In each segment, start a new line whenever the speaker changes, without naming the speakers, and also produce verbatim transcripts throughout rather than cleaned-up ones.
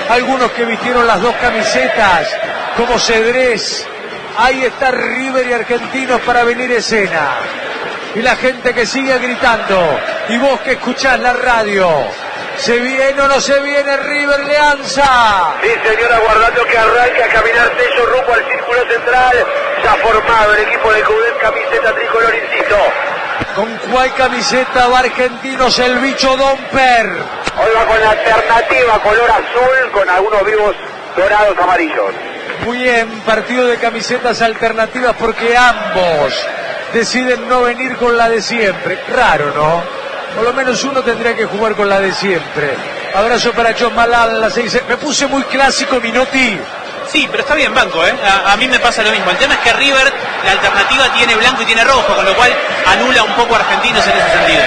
algunos que vistieron las dos camisetas, como Cedrés. Ahí está River y Argentinos para venir escena. Y la gente que sigue gritando. Y vos que escuchás la radio. ¿Se viene o no se viene River Leanza?
Sí, señor, aguardando que arranque a caminar Tello rumbo al círculo central. Ya formado el equipo de Coudet, camiseta tricolor, insisto.
¿Con cuál camiseta va Argentinos el bicho Domper?
Hoy va con la alternativa color azul, con algunos vivos dorados amarillos.
Muy bien, partido de camisetas alternativas porque ambos deciden no venir con la de siempre. Raro, ¿no? Por lo menos uno tendría que jugar con la de siempre. Abrazo para John Malal, la seis. Me puse muy clásico, Minotti.
Sí, pero está bien, banco, ¿eh? A, a mí me pasa lo mismo. El tema es que River, la alternativa tiene blanco y tiene rojo, con lo cual anula un poco a Argentinos en ese sentido.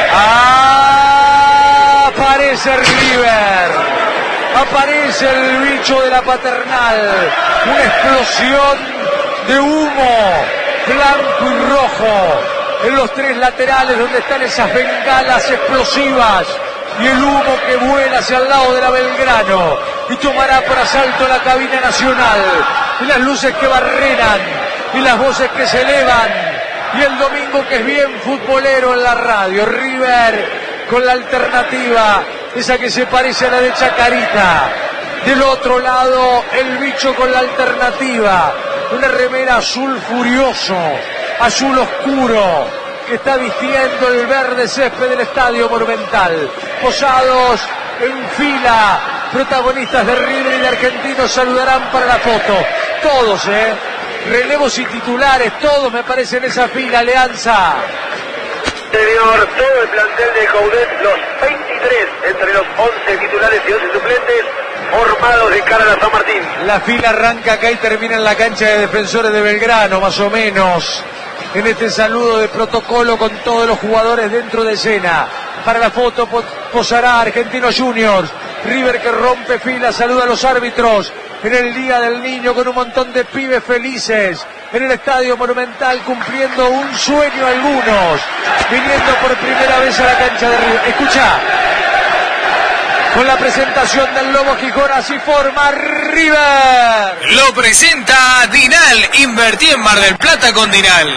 ¡Ah! Aparece River. Aparece el bicho de la Paternal. Una explosión de humo blanco y rojo en los tres laterales donde están esas bengalas explosivas y el humo que vuela hacia el lado de la Belgrano y tomará por asalto la cabina nacional y las luces que barrenan y las voces que se elevan y el domingo que es bien futbolero en la radio. River con la alternativa, esa que se parece a la de Chacarita. Del otro lado el bicho con la alternativa, una remera azul furioso, azul oscuro, que está vistiendo el verde césped del Estadio Monumental. Posados en fila, protagonistas de River y de Argentinos saludarán para la foto. Todos, eh, relevos y titulares, todos me parecen en esa fila, Leanza.
Señor, todo el plantel de Coudet, los veintitrés entre los once titulares y once suplentes, formados de cara a la San Martín.
La fila arranca acá y termina en la cancha de Defensores de Belgrano, más o menos. En este saludo de protocolo con todos los jugadores dentro de escena. Para la foto posará Argentinos Juniors. River que rompe fila, saluda a los árbitros. En el Día del Niño con un montón de pibes felices. En el Estadio Monumental cumpliendo un sueño algunos. Viniendo por primera vez a la cancha de River. Escucha. Con la presentación del Lobo Gijón, así forma River.
Lo presenta Dinal. Invertí en Mar del Plata con Dinal.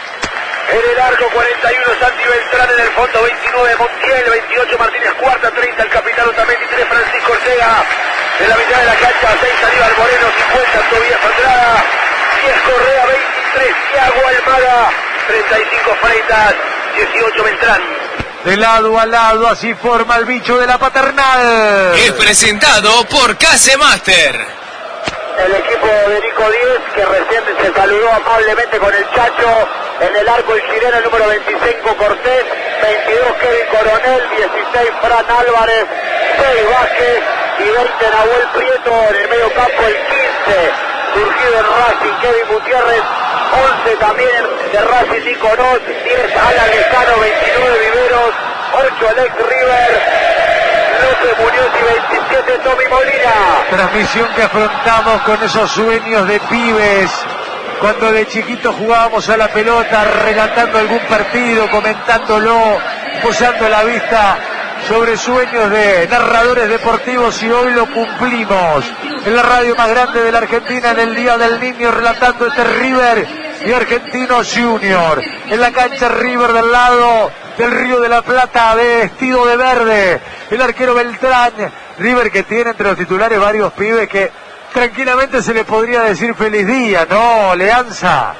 En el arco cuarenta y uno Santi Beltrán, en el fondo veintinueve Montiel, veintiocho Martínez Cuarta, treinta el capitán Otamendi, tres Francisco Ortega. En la mitad de la cancha seis Aníbal Moreno, cincuenta Tobías Andrada, diez Correa, veintitrés Thiago Almada, treinta y cinco Freitas, dieciocho Beltrán.
De lado a lado, así forma el bicho de la Paternal.
Es presentado por Case Master.
El equipo de Nico Díez, que recién se saludó amablemente con el Chacho. En el arco el chileno, el número veinticinco Cortés, veintidós Kevin Coronel, dieciséis Fran Álvarez, seis Vázquez y veinte Nahuel Prieto. En el medio campo el quince, surgido en Racing, Kevin Gutiérrez. once también de Racing Nico Not, diez Alan Lezano, veintinueve Viveros, ocho Alex River, López Muñoz y veintisiete Tommy Molina.
Transmisión que afrontamos con esos sueños de pibes. Cuando de chiquitos jugábamos a la pelota, relatando algún partido, comentándolo, posando la vista sobre sueños de narradores deportivos, y hoy lo cumplimos. En la radio más grande de la Argentina, en el Día del Niño, relatando este River y Argentinos Junior. En la cancha River del lado del Río de la Plata, vestido de verde. El arquero Beltrán. River que tiene entre los titulares varios pibes que tranquilamente se le podría decir feliz día, ¿no, Leanza?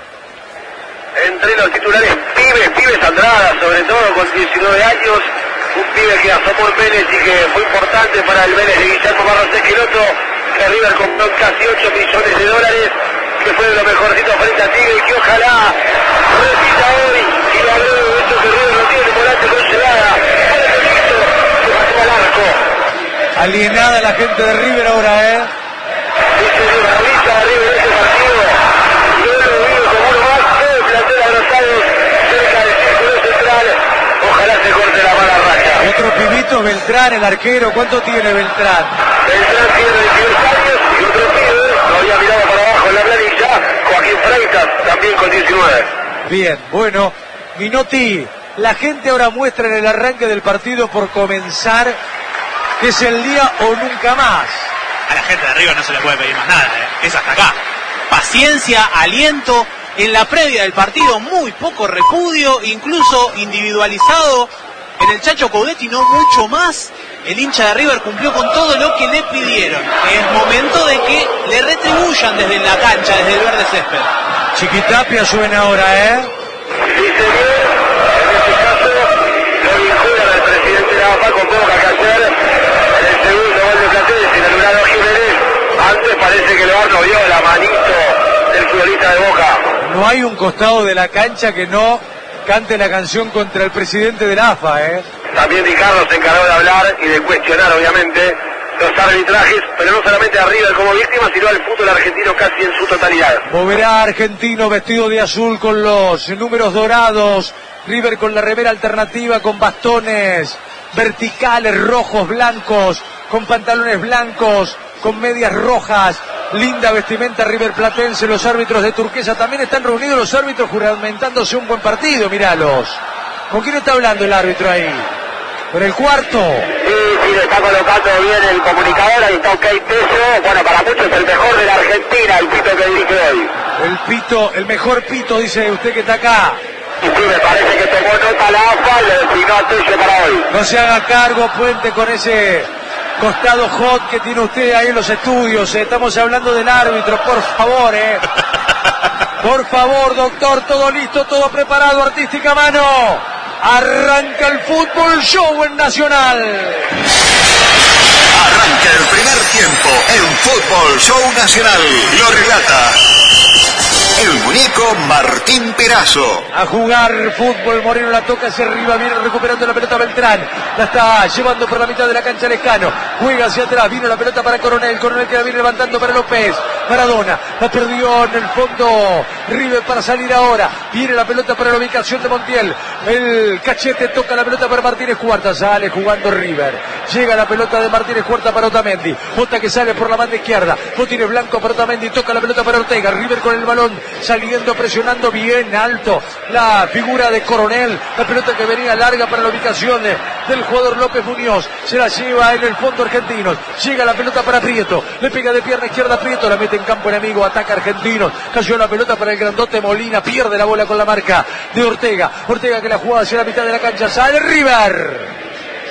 Entre los titulares, pibes, pibes Andrada, sobre todo con diecinueve años, un pibe que asomó en Vélez y que fue importante para el Vélez de Guillermo Barros Esqueloto, que River compró en casi ocho millones de dólares, que fue de lo mejorcito frente a Tigre y que ojalá repita hoy y le agrego esto que River no tiene volante con llegada, para el delito, que pasó al arco.
Alienada la gente de River ahora, ¿eh?
Dice de una risa de River este partido, yo lo vivo como uno más, todo el plantel abrazado cerca del círculo central, ojalá se corte la mala racha.
Otro pibito, Beltrán, el arquero. ¿Cuánto tiene Beltrán?
Beltrán tiene veintidós años y otro pibe, lo había mirado para abajo en la planilla, Joaquín Freitas, también con diecinueve.
Bien, bueno, Minotti, la gente ahora muestra en el arranque del partido por comenzar que es el día o nunca más.
a la gente de River no se le puede pedir más nada, ¿eh? Es hasta acá. Paciencia, aliento, en la previa del partido muy poco repudio, incluso individualizado en el Chacho Coudet y no mucho más. El hincha de River cumplió con todo lo que le pidieron. Es momento de que le retribuyan desde la cancha, desde el verde césped.
Chiquitapia suena ahora, ¿eh?
Sí, señor. En este caso, lo vinculan al presidente de la A F A con Boca que ayer, en el segundo gol de Platense, sin anular a Jiménez. Antes parece que el V A R no vio la manito del futbolista de Boca.
No hay un costado de la cancha que no cante la canción contra el presidente de la A F A, ¿eh?
También Ricardo se encargó de hablar y de cuestionar, obviamente, los arbitrajes, pero no solamente a River como víctima, sino al fútbol argentino casi en su totalidad.
Moverá Argentino vestido de azul con los números dorados. River con la remera alternativa, con bastones verticales, rojos, blancos, con pantalones blancos, con medias rojas. Linda vestimenta River Platense. Los árbitros de turquesa también están reunidos, los árbitros juramentándose un buen partido, míralos. ¿Con quién está hablando el árbitro ahí? ¿Con el cuarto?
Sí, sí, le está colocando bien el comunicador, ahí está OK Peso. Bueno, para muchos el mejor de la Argentina, el pito que dirige hoy.
El pito, el mejor pito, dice usted que está acá.
Y sí, me parece que tomó nota la A F A y le designó a Tello para hoy.
No se haga cargo, Puente, con ese costado hot que tiene usted ahí en los estudios. Eh. Estamos hablando del árbitro, por favor, eh. Por favor, doctor, todo listo, todo preparado, artística mano. Arranca el fútbol show en Nacional.
Arranca el primer tiempo en Fútbol Show Nacional. Lo relata el muñeco Martín Perazo.
A jugar fútbol, Moreno la toca hacia arriba, viene recuperando la pelota Beltrán. La está llevando por la mitad de la cancha Lescano. Juega hacia atrás, vino la pelota para Coronel. Coronel que la viene levantando para López. Maradona, la perdió en el fondo. River para salir ahora. Viene la pelota para la ubicación de Montiel. El cachete toca la pelota para Martínez Cuarta. Sale jugando River. Llega la pelota de Martínez Cuarta para Otamendi. Jota que sale por la banda izquierda. Botines blanco para Otamendi. Toca la pelota para Ortega. River con el balón. Saliendo, presionando bien alto la figura de Coronel. La pelota que venía larga para la ubicación de, del jugador López Muñoz. Se la lleva en el fondo Argentinos. Llega la pelota para Prieto. Le pega de pierna izquierda a Prieto. La mete en campo enemigo. Ataca Argentinos. Cayó la pelota para el grandote Molina. Pierde la bola con la marca de Ortega. Ortega que la juega hacia la mitad de la cancha. Sale River.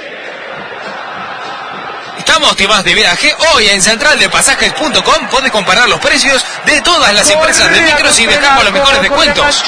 Estamos temas de viaje. Hoy en central de pasajes punto com podés comparar los precios de todas las empresas de micros y dejamos los mejores descuentos.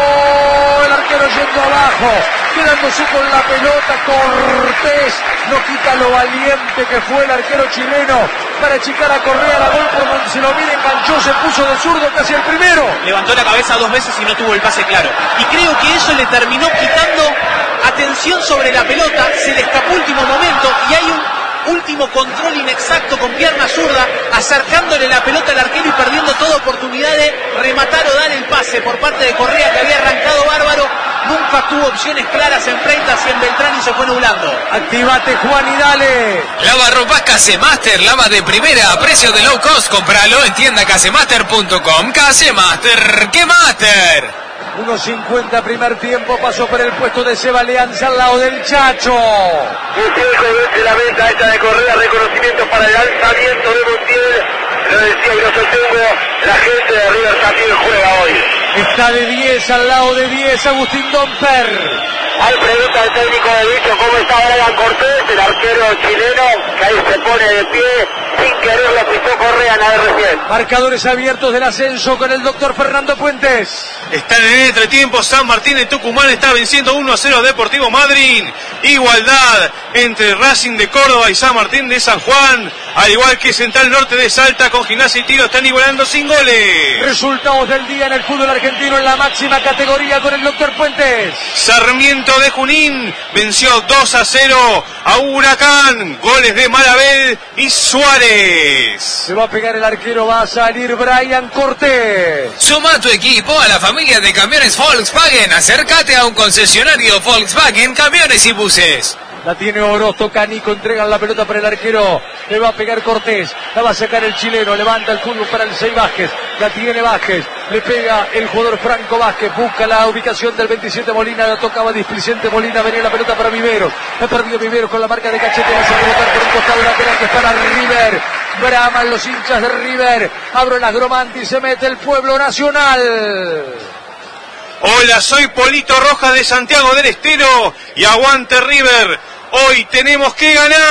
El arquero yendo abajo, quedándose con la pelota. Cortés no quita lo valiente que fue el arquero chileno para achicar a Correa. La gol por donde se lo mira, enganchó, se puso de zurdo casi el primero.
Levantó la cabeza dos veces y no tuvo el pase claro. Y creo que eso le terminó quitando atención sobre la pelota. Se le escapó último momento y hay un último control inexacto con pierna zurda, acercándole la pelota al arquero y perdiendo toda oportunidad de rematar o dar el pase por parte de Correa, que había arrancado bárbaro. Nunca tuvo opciones claras en frente hacia en Beltrán y se fue nublando.
Activate, Juan, y dale.
Lavarropas Casemaster, lava de primera a precio de low cost. Compralo en tienda casemaster punto com. Casemaster, ¿qué master?
uno cincuenta primer tiempo, pasó por el puesto de Seba Leanza al lado del Chacho.
Montiel vence la venta esta de Correa, reconocimiento para el alzamiento de Montiel. Lo decía y lo sostengo, la gente de River también juega hoy.
Está de diez al lado de diez, Agustín Domper.
Hay pregunta del técnico de dicho, ¿cómo está Brian Cortés, el arquero chileno, que ahí se pone de pie, sin querer lo pisó Correa en la R cien.
Marcadores abiertos del ascenso con el doctor Fernando Puentes.
Está en el entretiempo, San Martín de Tucumán está venciendo uno a cero a Deportivo Madryn. Igualdad entre Racing de Córdoba y San Martín de San Juan, al igual que Central Norte de Salta con Gimnasia y Tiro están igualando sin goles.
Resultados del día en el fútbol argentino en la máxima categoría con el doctor Puentes.
Sarmiento de Junín venció dos a cero a Huracán, goles de Malabel y Suárez.
Se va a pegar el arquero, va a salir Brian Cortés.
Suma a tu equipo a la familia de camiones Volkswagen. Acércate a un concesionario Volkswagen, camiones y buses.
La tiene Orozco, Canico, entregan la pelota para el arquero, le va a pegar Cortés, la va a sacar el chileno, levanta el fútbol para el seis Vázquez, la tiene Vázquez, le pega el jugador Franco Vázquez, busca la ubicación del veintisiete Molina, la tocaba displicente Molina, venía la pelota para Viveros, ha perdido Viveros con la marca de Cachete, va a rebotar por un costado lateral que es para River, braman los hinchas de River. Abro las Gromanti, se mete el pueblo nacional.
Hola, soy Polito Rojas de Santiago del Estero y aguante River. Hoy tenemos que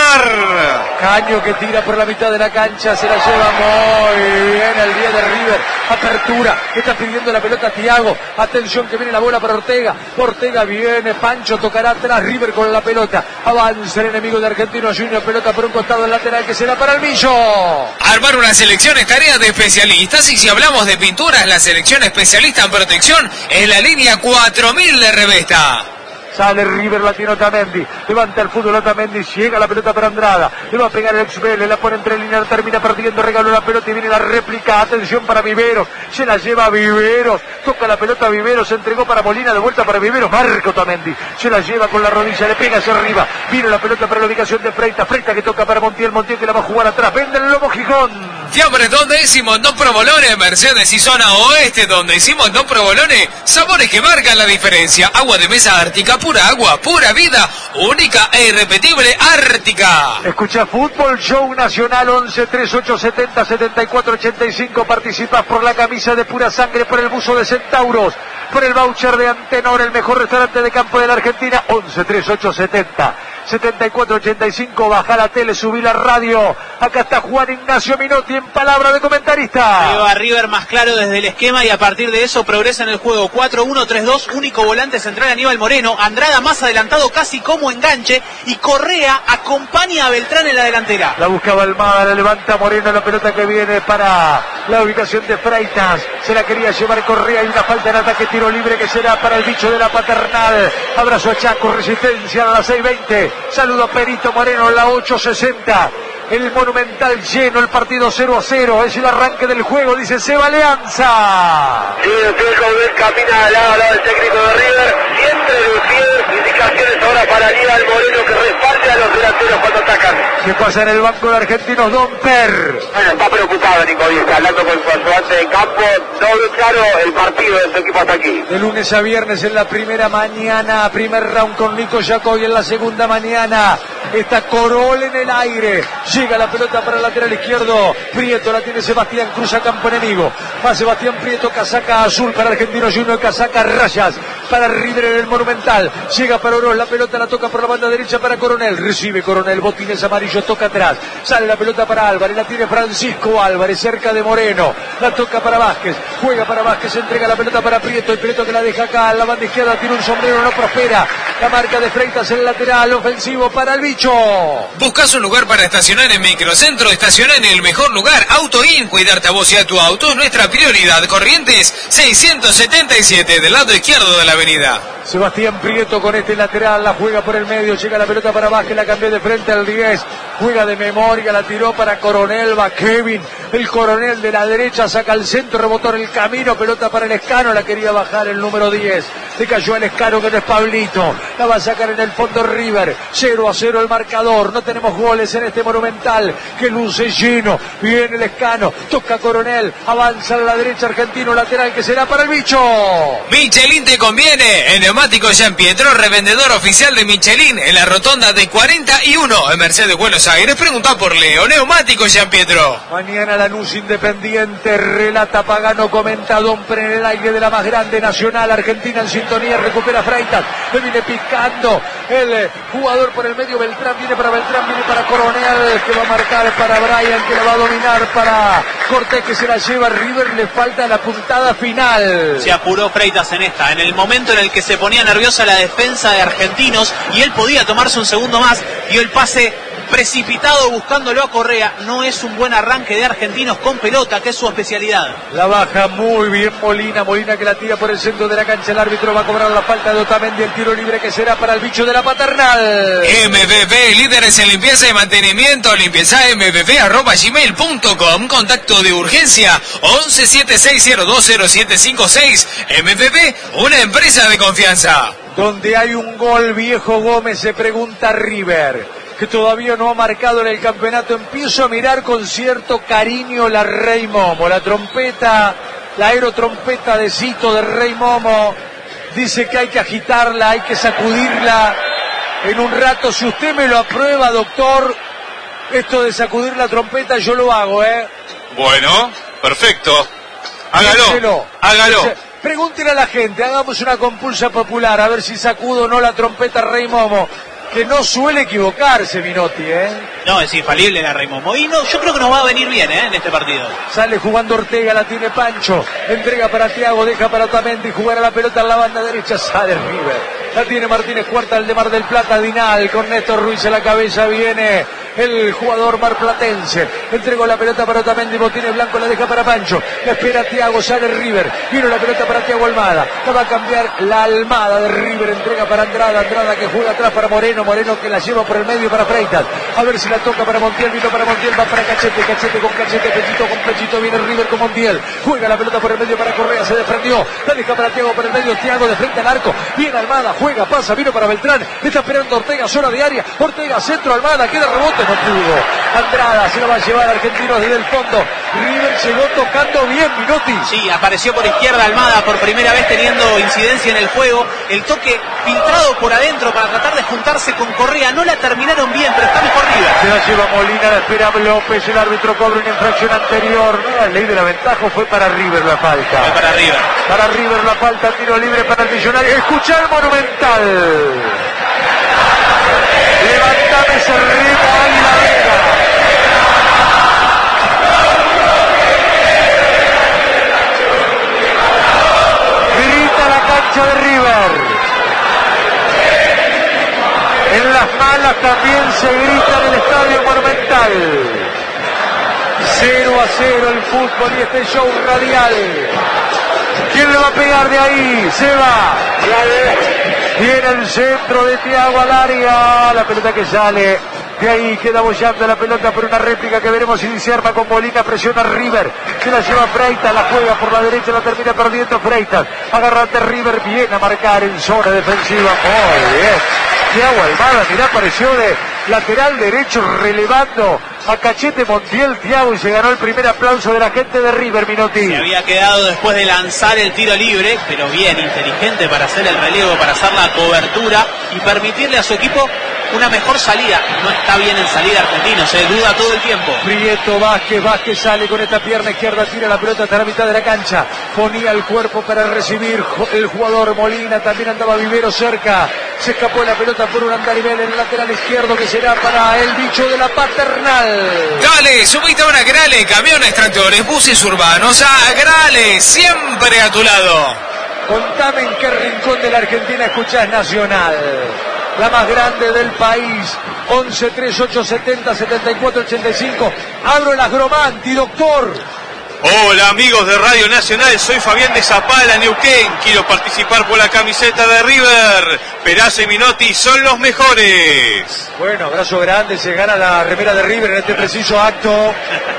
ganar.
Caño que tira por la mitad de la cancha, se la lleva muy bien el diez de River. Apertura, está pidiendo la pelota Thiago. Atención que viene la bola para Ortega. Ortega viene, Pancho tocará atrás, River con la pelota. Avanza el enemigo de Argentinos Juniors, pelota por un costado del lateral que será para el Millo.
Armar una selección es tarea de especialistas y si hablamos de pinturas, la selección especialista en protección es la línea cuatro mil de Revesta.
Sale River, la tiene Otamendi, levanta el fútbol Otamendi, llega la pelota para Andrada, le va a pegar el ex Vélez, la pone entre líneas, termina perdiendo, regaló la pelota y viene la réplica, atención para Viveros, se la lleva Viveros, toca la pelota Viveros, se entregó para Molina, de vuelta para Viveros, marca Otamendi, se la lleva con la rodilla, le pega hacia arriba, viene la pelota para la ubicación de Freitas, Freitas que toca para Montiel, Montiel que la va a jugar atrás, vende el Lobo Gijón.
Fiambres donde hicimos no provolones, Mercedes y zona oeste donde hicimos no provolones, sabores que marcan la diferencia, agua de mesa Ártica, pura agua, pura vida, única e irrepetible Ártica.
Escucha Fútbol Show Nacional once treinta y ocho setenta setenta y cuatro ochenta y cinco, participas por la camisa de pura sangre, por el buzo de Centauros, por el voucher de Antenor, el mejor restaurante de campo de la Argentina, once treinta y ocho setenta setenta y cuatro ochenta y cinco, baja la tele, subí la radio, acá está Juan Ignacio Minotti en palabra de comentarista.
Lleva a River más claro desde el esquema y a partir de eso progresa en el juego, cuatro uno tres dos, único volante central Aníbal Moreno, Andrada más adelantado casi como enganche y Correa acompaña a Beltrán en la delantera.
La buscaba Almada, la levanta Moreno, la pelota que viene para la ubicación de Freitas, se la quería llevar Correa y una falta en ataque, tiro libre que será para el bicho de la Paternal, abrazo a Chaco, resistencia a las seis veinte. Saludo a Perito Moreno en la ocho sesenta. El Monumental lleno, el partido cero a cero. Es el arranque del juego, dice Seba Leanza.
Sí, el Juventud camina al lado, al lado del técnico de River. Siempre de pie, indicaciones ahora para Aníbal Moreno que respalde a los delanteros cuando atacan.
¿Qué pasa en el banco de Argentinos? Don Per.
Bueno, está preocupado Nico Díaz, hablando con su ayudante de campo. No ve claro el partido de su equipo hasta aquí.
De lunes a viernes en la primera mañana, primer round con Nico Jacob y en la segunda mañana está Corol en el aire. Llega la pelota para el lateral izquierdo. Prieto la tiene Sebastián, cruza campo enemigo. Va Sebastián Prieto, casaca azul para Argentinos Juniors, casaca rayas para River en el Monumental. Llega para Oroz, la pelota la toca por la banda derecha para Coronel. Recibe Coronel, botines amarillos, toca atrás. Sale la pelota para Álvarez, la tiene Francisco Álvarez, cerca de Moreno. La toca para Vázquez, juega para Vázquez, entrega la pelota para Prieto. El Prieto que la deja acá, en la banda izquierda tiene un sombrero, no prospera. La marca de Freitas en el lateral, ofensivo para el bicho.
¿Buscas un lugar para estacionar en Microcentro? Estaciona en el mejor lugar, AutoIn. Cuidarte a vos y a tu auto es nuestra prioridad. Corrientes seiscientos setenta y siete, del lado izquierdo de la avenida.
Sebastián Prieto con este lateral, la juega por el medio, llega la pelota para Vázquez, la cambió de frente al diez, juega de memoria, la tiró para Coronel, va Kevin, el Coronel de la derecha, saca al centro, rebotó en el camino, pelota para el Escano, la quería bajar el número diez, le cayó el Escano que no es Pablito, la va a sacar en el fondo River, cero a cero el marcador, no tenemos goles en este Monumental, que luce lleno, viene el Escano, toca Coronel, avanza a la derecha Argentino, lateral que será para el bicho.
Michelin te conviene, en Neumático Jean Pietro, revendedor oficial de Michelin en la rotonda de cuarenta y uno en Mercedes, Buenos Aires. Pregunta por Leo, Neumático Jean Pietro.
Mañana Lanús Independiente, relata Pagano, comenta Domper en el aire de la más grande Nacional. Argentina en sintonía, recupera Freitas, le viene picando el eh, jugador por el medio, Beltrán, viene para Beltrán, viene para Coronel, que va a marcar para Brian, que la va a dominar para Cortés, que se la lleva River, le falta la puntada final.
Se apuró Freitas en esta, en el momento en el que se ponía nerviosa la defensa de Argentinos y él podía tomarse un segundo más, y el pase precipitado buscándolo a Correa. No es un buen arranque de Argentinos con pelota, que es su especialidad.
La baja muy bien Molina, Molina que la tira por el centro de la cancha, el árbitro va a cobrar la falta de Otamendi, el tiro libre que será para el bicho de la Paternal.
M V P, líderes en limpieza y mantenimiento, limpieza m v p arroba gmail punto com, contacto de urgencia once siete seis cero dos cero siete cinco seis. M V P, una empresa de confianza.
Donde hay un gol, Viejo Gómez, se pregunta River, que todavía no ha marcado en el campeonato. Empiezo a mirar con cierto cariño la Rey Momo, la trompeta, la aerotrompeta de Cito de Rey Momo. Dice que hay que agitarla, hay que sacudirla en un rato. Si usted me lo aprueba, doctor, Esto de sacudir la trompeta yo lo hago, ¿eh?
Bueno, perfecto. Hágalo,
Piénselo.
hágalo.
Pregúntele a la gente, hagamos una compulsa popular, a ver si sacudo o no la trompeta Rey Momo, que no suele equivocarse, Minotti, ¿eh?
No, es infalible la Rey Momo. Y no, yo creo que nos va a venir bien, ¿eh? En este partido.
Sale jugando Ortega, la tiene Pancho, entrega para Thiago, deja para Otamendi, jugar a la pelota en la banda derecha, sale River. La tiene Martínez Cuarta, el de Mar del Plata, Dinal, con Néstor Ruiz en la cabeza, viene el jugador marplatense. Entregó la pelota para Otamendi, Botines Blanco la deja para Pancho. La espera Thiago, sale River. Vino la pelota para Thiago Almada. La va a cambiar la Almada de River. Entrega para Andrada. Andrada que juega atrás para Moreno. Moreno que la lleva por el medio para Freitas. A ver si la toca para Montiel. Vino para Montiel. Va para Cachete. Cachete con Cachete. Pechito con Pechito. Viene River con Montiel. Juega la pelota por el medio para Correa. Se defendió. La deja para Thiago por el medio. Thiago de frente al arco. Viene Almada. Juega, pasa. Vino para Beltrán. Está esperando Ortega. Zona de área. Ortega, centro. Almada. Queda rebote. No pudo. Andrada se la va a llevar Argentinos desde el fondo. River llegó tocando bien, Minotti.
Sí, apareció por izquierda Almada por primera vez teniendo incidencia en el juego. El toque filtrado por adentro para tratar de juntarse con Correa. No la terminaron bien, pero está mejor River.
Se la lleva Molina, la espera López. El árbitro cobra una infracción anterior. No, la ley de la ventaja fue para River la falta.
Fue para River.
Para River la falta, tiro libre para el Millonario. Escuchá el Monumental. Levantame ese remo, Águila Vega. Grita la cancha de River. En las malas también se grita en el Estadio Monumental. cero a cero el fútbol y este show radial. ¿Quién le va a pegar de ahí? Se va. Viene el centro de Thiago al área. La pelota que sale. De ahí queda bollando la pelota por una réplica que veremos si se arma con Molina. Presiona River. Se la lleva Freitas. La juega por la derecha. La termina perdiendo Freitas. Agarrate River. Viene a marcar en zona defensiva. Muy bien. Thiago Almada. Mirá, apareció de lateral derecho relevando a Cachete Montiel. Thiago y se ganó el primer aplauso de la gente de River, Minotti.
Se había quedado después de lanzar el tiro libre, pero bien, inteligente para hacer el relevo, para hacer la cobertura y permitirle a su equipo una mejor salida. No está bien en salida Argentino, se duda todo el tiempo.
Prieto, Vázquez, Vázquez sale con esta pierna izquierda, tira la pelota hasta la mitad de la cancha. Ponía el cuerpo para recibir el jugador Molina, también andaba Vivero cerca. Se escapó la pelota por un andarivel en el lateral izquierdo que será para el bicho de la Paternal.
Dale, subite ahora a Grale, camiones, tractores, buses urbanos, a Grale, siempre a tu lado.
Contame en qué rincón de la Argentina escuchás Nacional. La más grande del país. once, tres, ocho, setenta, setenta y cuatro, ochenta y cinco. Abro el Agromanti, doctor.
Hola amigos de Radio Nacional, soy Fabián de Zapala, Neuquén. Quiero participar por la camiseta de River. Perazo y Minotti son los mejores.
Bueno, abrazo grande, se gana la remera de River en este preciso acto.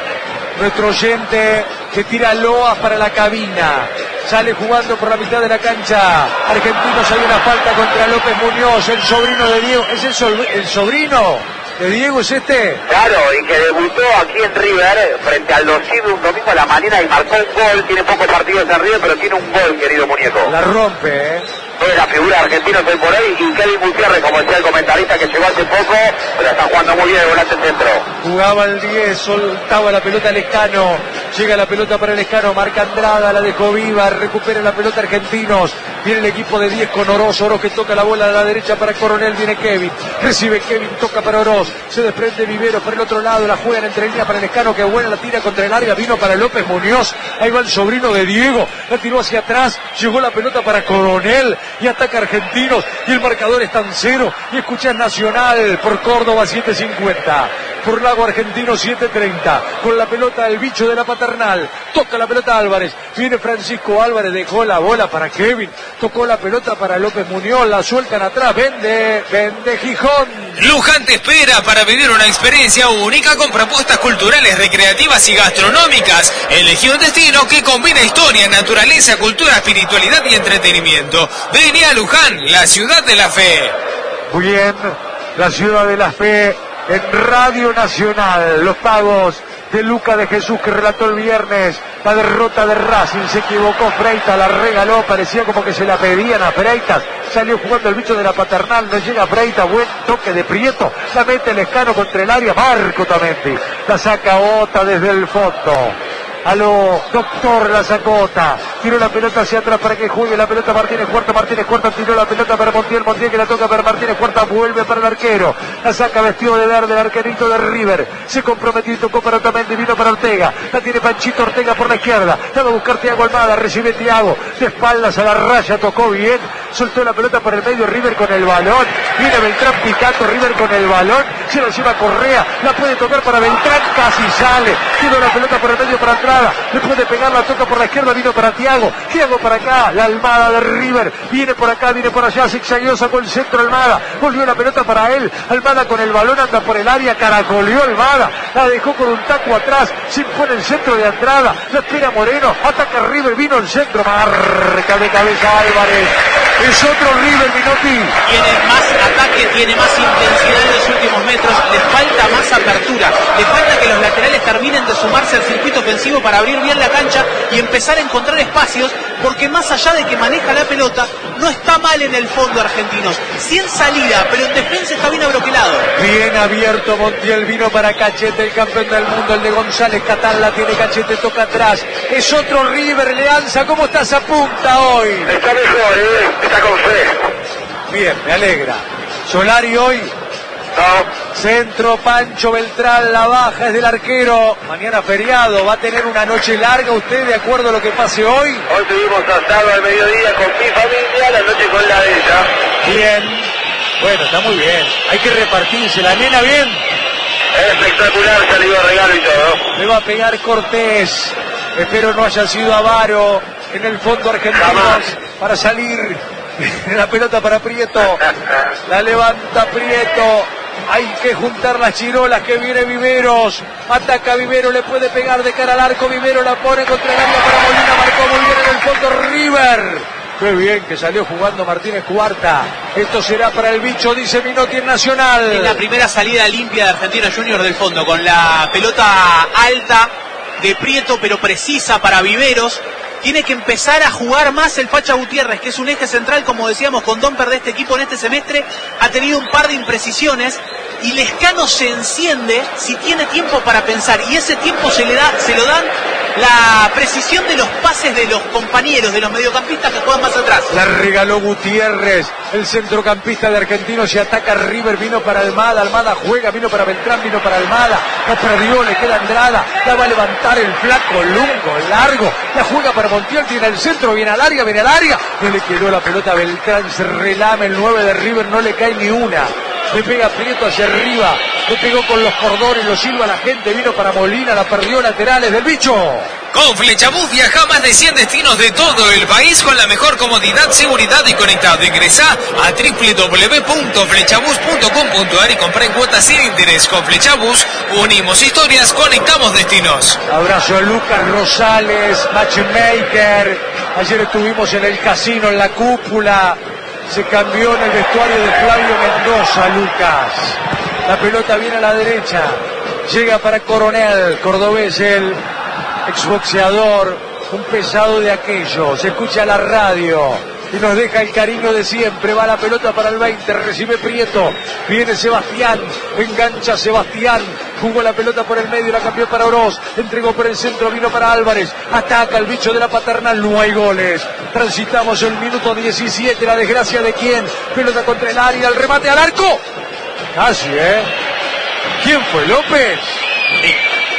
Nuestro oyente que tira loas para la cabina. Sale jugando por la mitad de la cancha. Argentinos, hay una falta contra López Muñoz, el sobrino de Diego. ¿Es el, so el sobrino de Diego, es este?
Claro, y que debutó aquí en River frente al Dosivo un domingo a la mañana y marcó un gol. Tiene pocos partidos en River, pero tiene un gol, querido muñeco.
La rompe, ¿eh?
No es la figura argentina hoy por ahí, y Kevin Gutiérrez, como decía el comentarista que llegó hace poco, pero está jugando muy bien el volante centro.
Jugaba el diez, soltaba la pelota Lescano, llega la pelota para Lescano, marca Andrada, la dejó viva, recupera la pelota Argentinos, viene el equipo de diez con Oroz, Oroz que toca la bola a la derecha para Coronel, viene Kevin, recibe Kevin, toca para Oroz, se desprende Vivero por el otro lado, la juegan entre líneas para Lescano, que buena la tira contra el área, vino para López Muñoz, ahí va el sobrino de Diego, la tiró hacia atrás, llegó la pelota para Coronel, y ataca Argentinos, y el marcador está en cero, y escuchas Nacional por Córdoba siete cincuenta, por Lago Argentino siete treinta, con la pelota el bicho de la Paternal, toca la pelota Álvarez, viene Francisco Álvarez, dejó la bola para Kevin, tocó la pelota para López Muñoz, la sueltan atrás, vende, vende Gijón.
Luján te espera para vivir una experiencia única con propuestas culturales, recreativas y gastronómicas. Elegí un destino que combina historia, naturaleza, cultura, espiritualidad y entretenimiento. Vení a Luján, la ciudad de la fe.
Muy bien, la ciudad de la fe en Radio Nacional. Los pagos de Luca de Jesús, que relató el viernes la derrota de Racing. Se equivocó Freitas, la regaló, parecía como que se la pedían a Freitas. Salió jugando el bicho de la Paternal, no llega Freitas, buen toque de Prieto, la mete Lescano contra el área, Marco Tamendi, la saca Ota desde el fondo. A lo doctor la sacota, tiró la pelota hacia atrás para que juegue la pelota Martínez Huerta, Martínez Huerta tiró la pelota para Montiel, Montiel que la toca para Martínez Huerta, vuelve para el arquero, la saca vestido de verde el arquerito de River, se comprometió y tocó para Otamendi, vino para Ortega, la tiene Panchito Ortega por la izquierda, la va a buscar Thiago Almada, recibe Thiago, de espaldas a la raya, tocó bien, soltó la pelota por el medio River con el balón, viene Beltrán picando, River con el balón, se la lleva Correa, la puede tocar para Beltrán, casi sale, tiró la pelota por el medio para atrás, le puede pegar, la toca por la izquierda, vino para Thiago, Thiago para acá, la Almada de River, viene por acá, viene por allá, zigzagueó, sacó el centro Almada, volvió la pelota para él, Almada con el balón, anda por el área, caracoleó Almada, la dejó con un taco atrás, se impone el centro de entrada, la espera Moreno, ataca River, vino el centro, marca de cabeza Álvarez, es otro River, Minotti.
Tiene más ataque, tiene más intensidad en los últimos metros, le falta más apertura, le falta que los laterales terminen de sumarse al circuito ofensivo para abrir bien la cancha y empezar a encontrar espacios, porque más allá de que maneja la pelota, no está mal en el fondo Argentinos, sí en salida, pero en defensa está bien abroquelado.
Bien abierto Montiel, vino para Cachete, el campeón del mundo, el de González Catán, la tiene Cachete, toca atrás, es otro River, Leanza, ¿cómo estás a punta hoy?
Está mejor, ¿eh? Está con fe.
Bien, me alegra. Solari hoy,
No,
centro, Pancho Beltrán, la baja es del arquero, mañana feriado, va a tener una noche larga usted de acuerdo a lo que pase hoy.
hoy tuvimos asado al mediodía con mi familia, la noche con la de ella.
Bien, bueno, está muy bien, hay que repartirse, la nena bien.
Espectacular, salió regalo y todo.
Le va a pegar Cortés, espero no haya sido avaro en el fondo Argentinos para salir. La pelota para Prieto, la levanta Prieto, hay que juntar las chirolas, que viene Viveros, ataca Vivero, le puede pegar de cara al arco, Vivero la pone contra el área para Molina, marcó muy bien en el fondo River. Qué bien que salió jugando Martínez Cuarta. Esto será para el bicho, dice Minotti en Nacional.
En la primera salida limpia de Argentinos Juniors del fondo, con la pelota alta de Prieto, pero precisa para Viveros. Tiene que empezar a jugar más el Facha Gutiérrez, que es un eje central, como decíamos, con Domper de este equipo en este semestre. Ha tenido un par de imprecisiones y Lescano se enciende si tiene tiempo para pensar, y ese tiempo se le da, se lo dan la precisión de los pases de los compañeros, de los mediocampistas que juegan más atrás.
La regaló Gutiérrez, el centrocampista de Argentinos, y ataca River, vino para Almada, Almada juega, vino para Beltrán, vino para Almada, la perdió, le queda Andrada, la va a levantar el flaco Lungo, largo, la juega para Montiel, tiene el centro, viene al área, viene al área, no le quedó la pelota a Beltrán, se relame el nueve de River, no le cae ni una. Le pega Prieto hacia arriba, le pegó con los cordones, lo silba la gente, vino para Molina, la perdió, laterales del bicho.
Con Flechabús viaja a más de cien destinos de todo el país con la mejor comodidad, seguridad y conectado. Ingresá a doble u doble u doble u punto flechabús punto com punto a r y comprá en cuotas sin interés. Con Flechabús unimos historias, conectamos destinos.
Abrazo a Lucas Rosales, matchmaker. Ayer estuvimos en el casino, en la cúpula. Se cambió en el vestuario de Flavio Mendoza, Lucas. La pelota viene a la derecha. Llega para Coronel, cordobés, el exboxeador, un pesado de aquello. Se escucha la radio y nos deja el cariño de siempre. Va la pelota para el veinte, recibe Prieto. Viene Sebastián, engancha Sebastián. Jugó la pelota por el medio, la cambió para Oroz. Entregó por el centro, vino para Álvarez. Ataca el bicho de la Paternal, no hay goles. Transitamos el minuto diecisiete, la desgracia de quién. Pelota contra el área, el remate al arco. Casi, ¿eh? ¿Quién fue, López? Sí.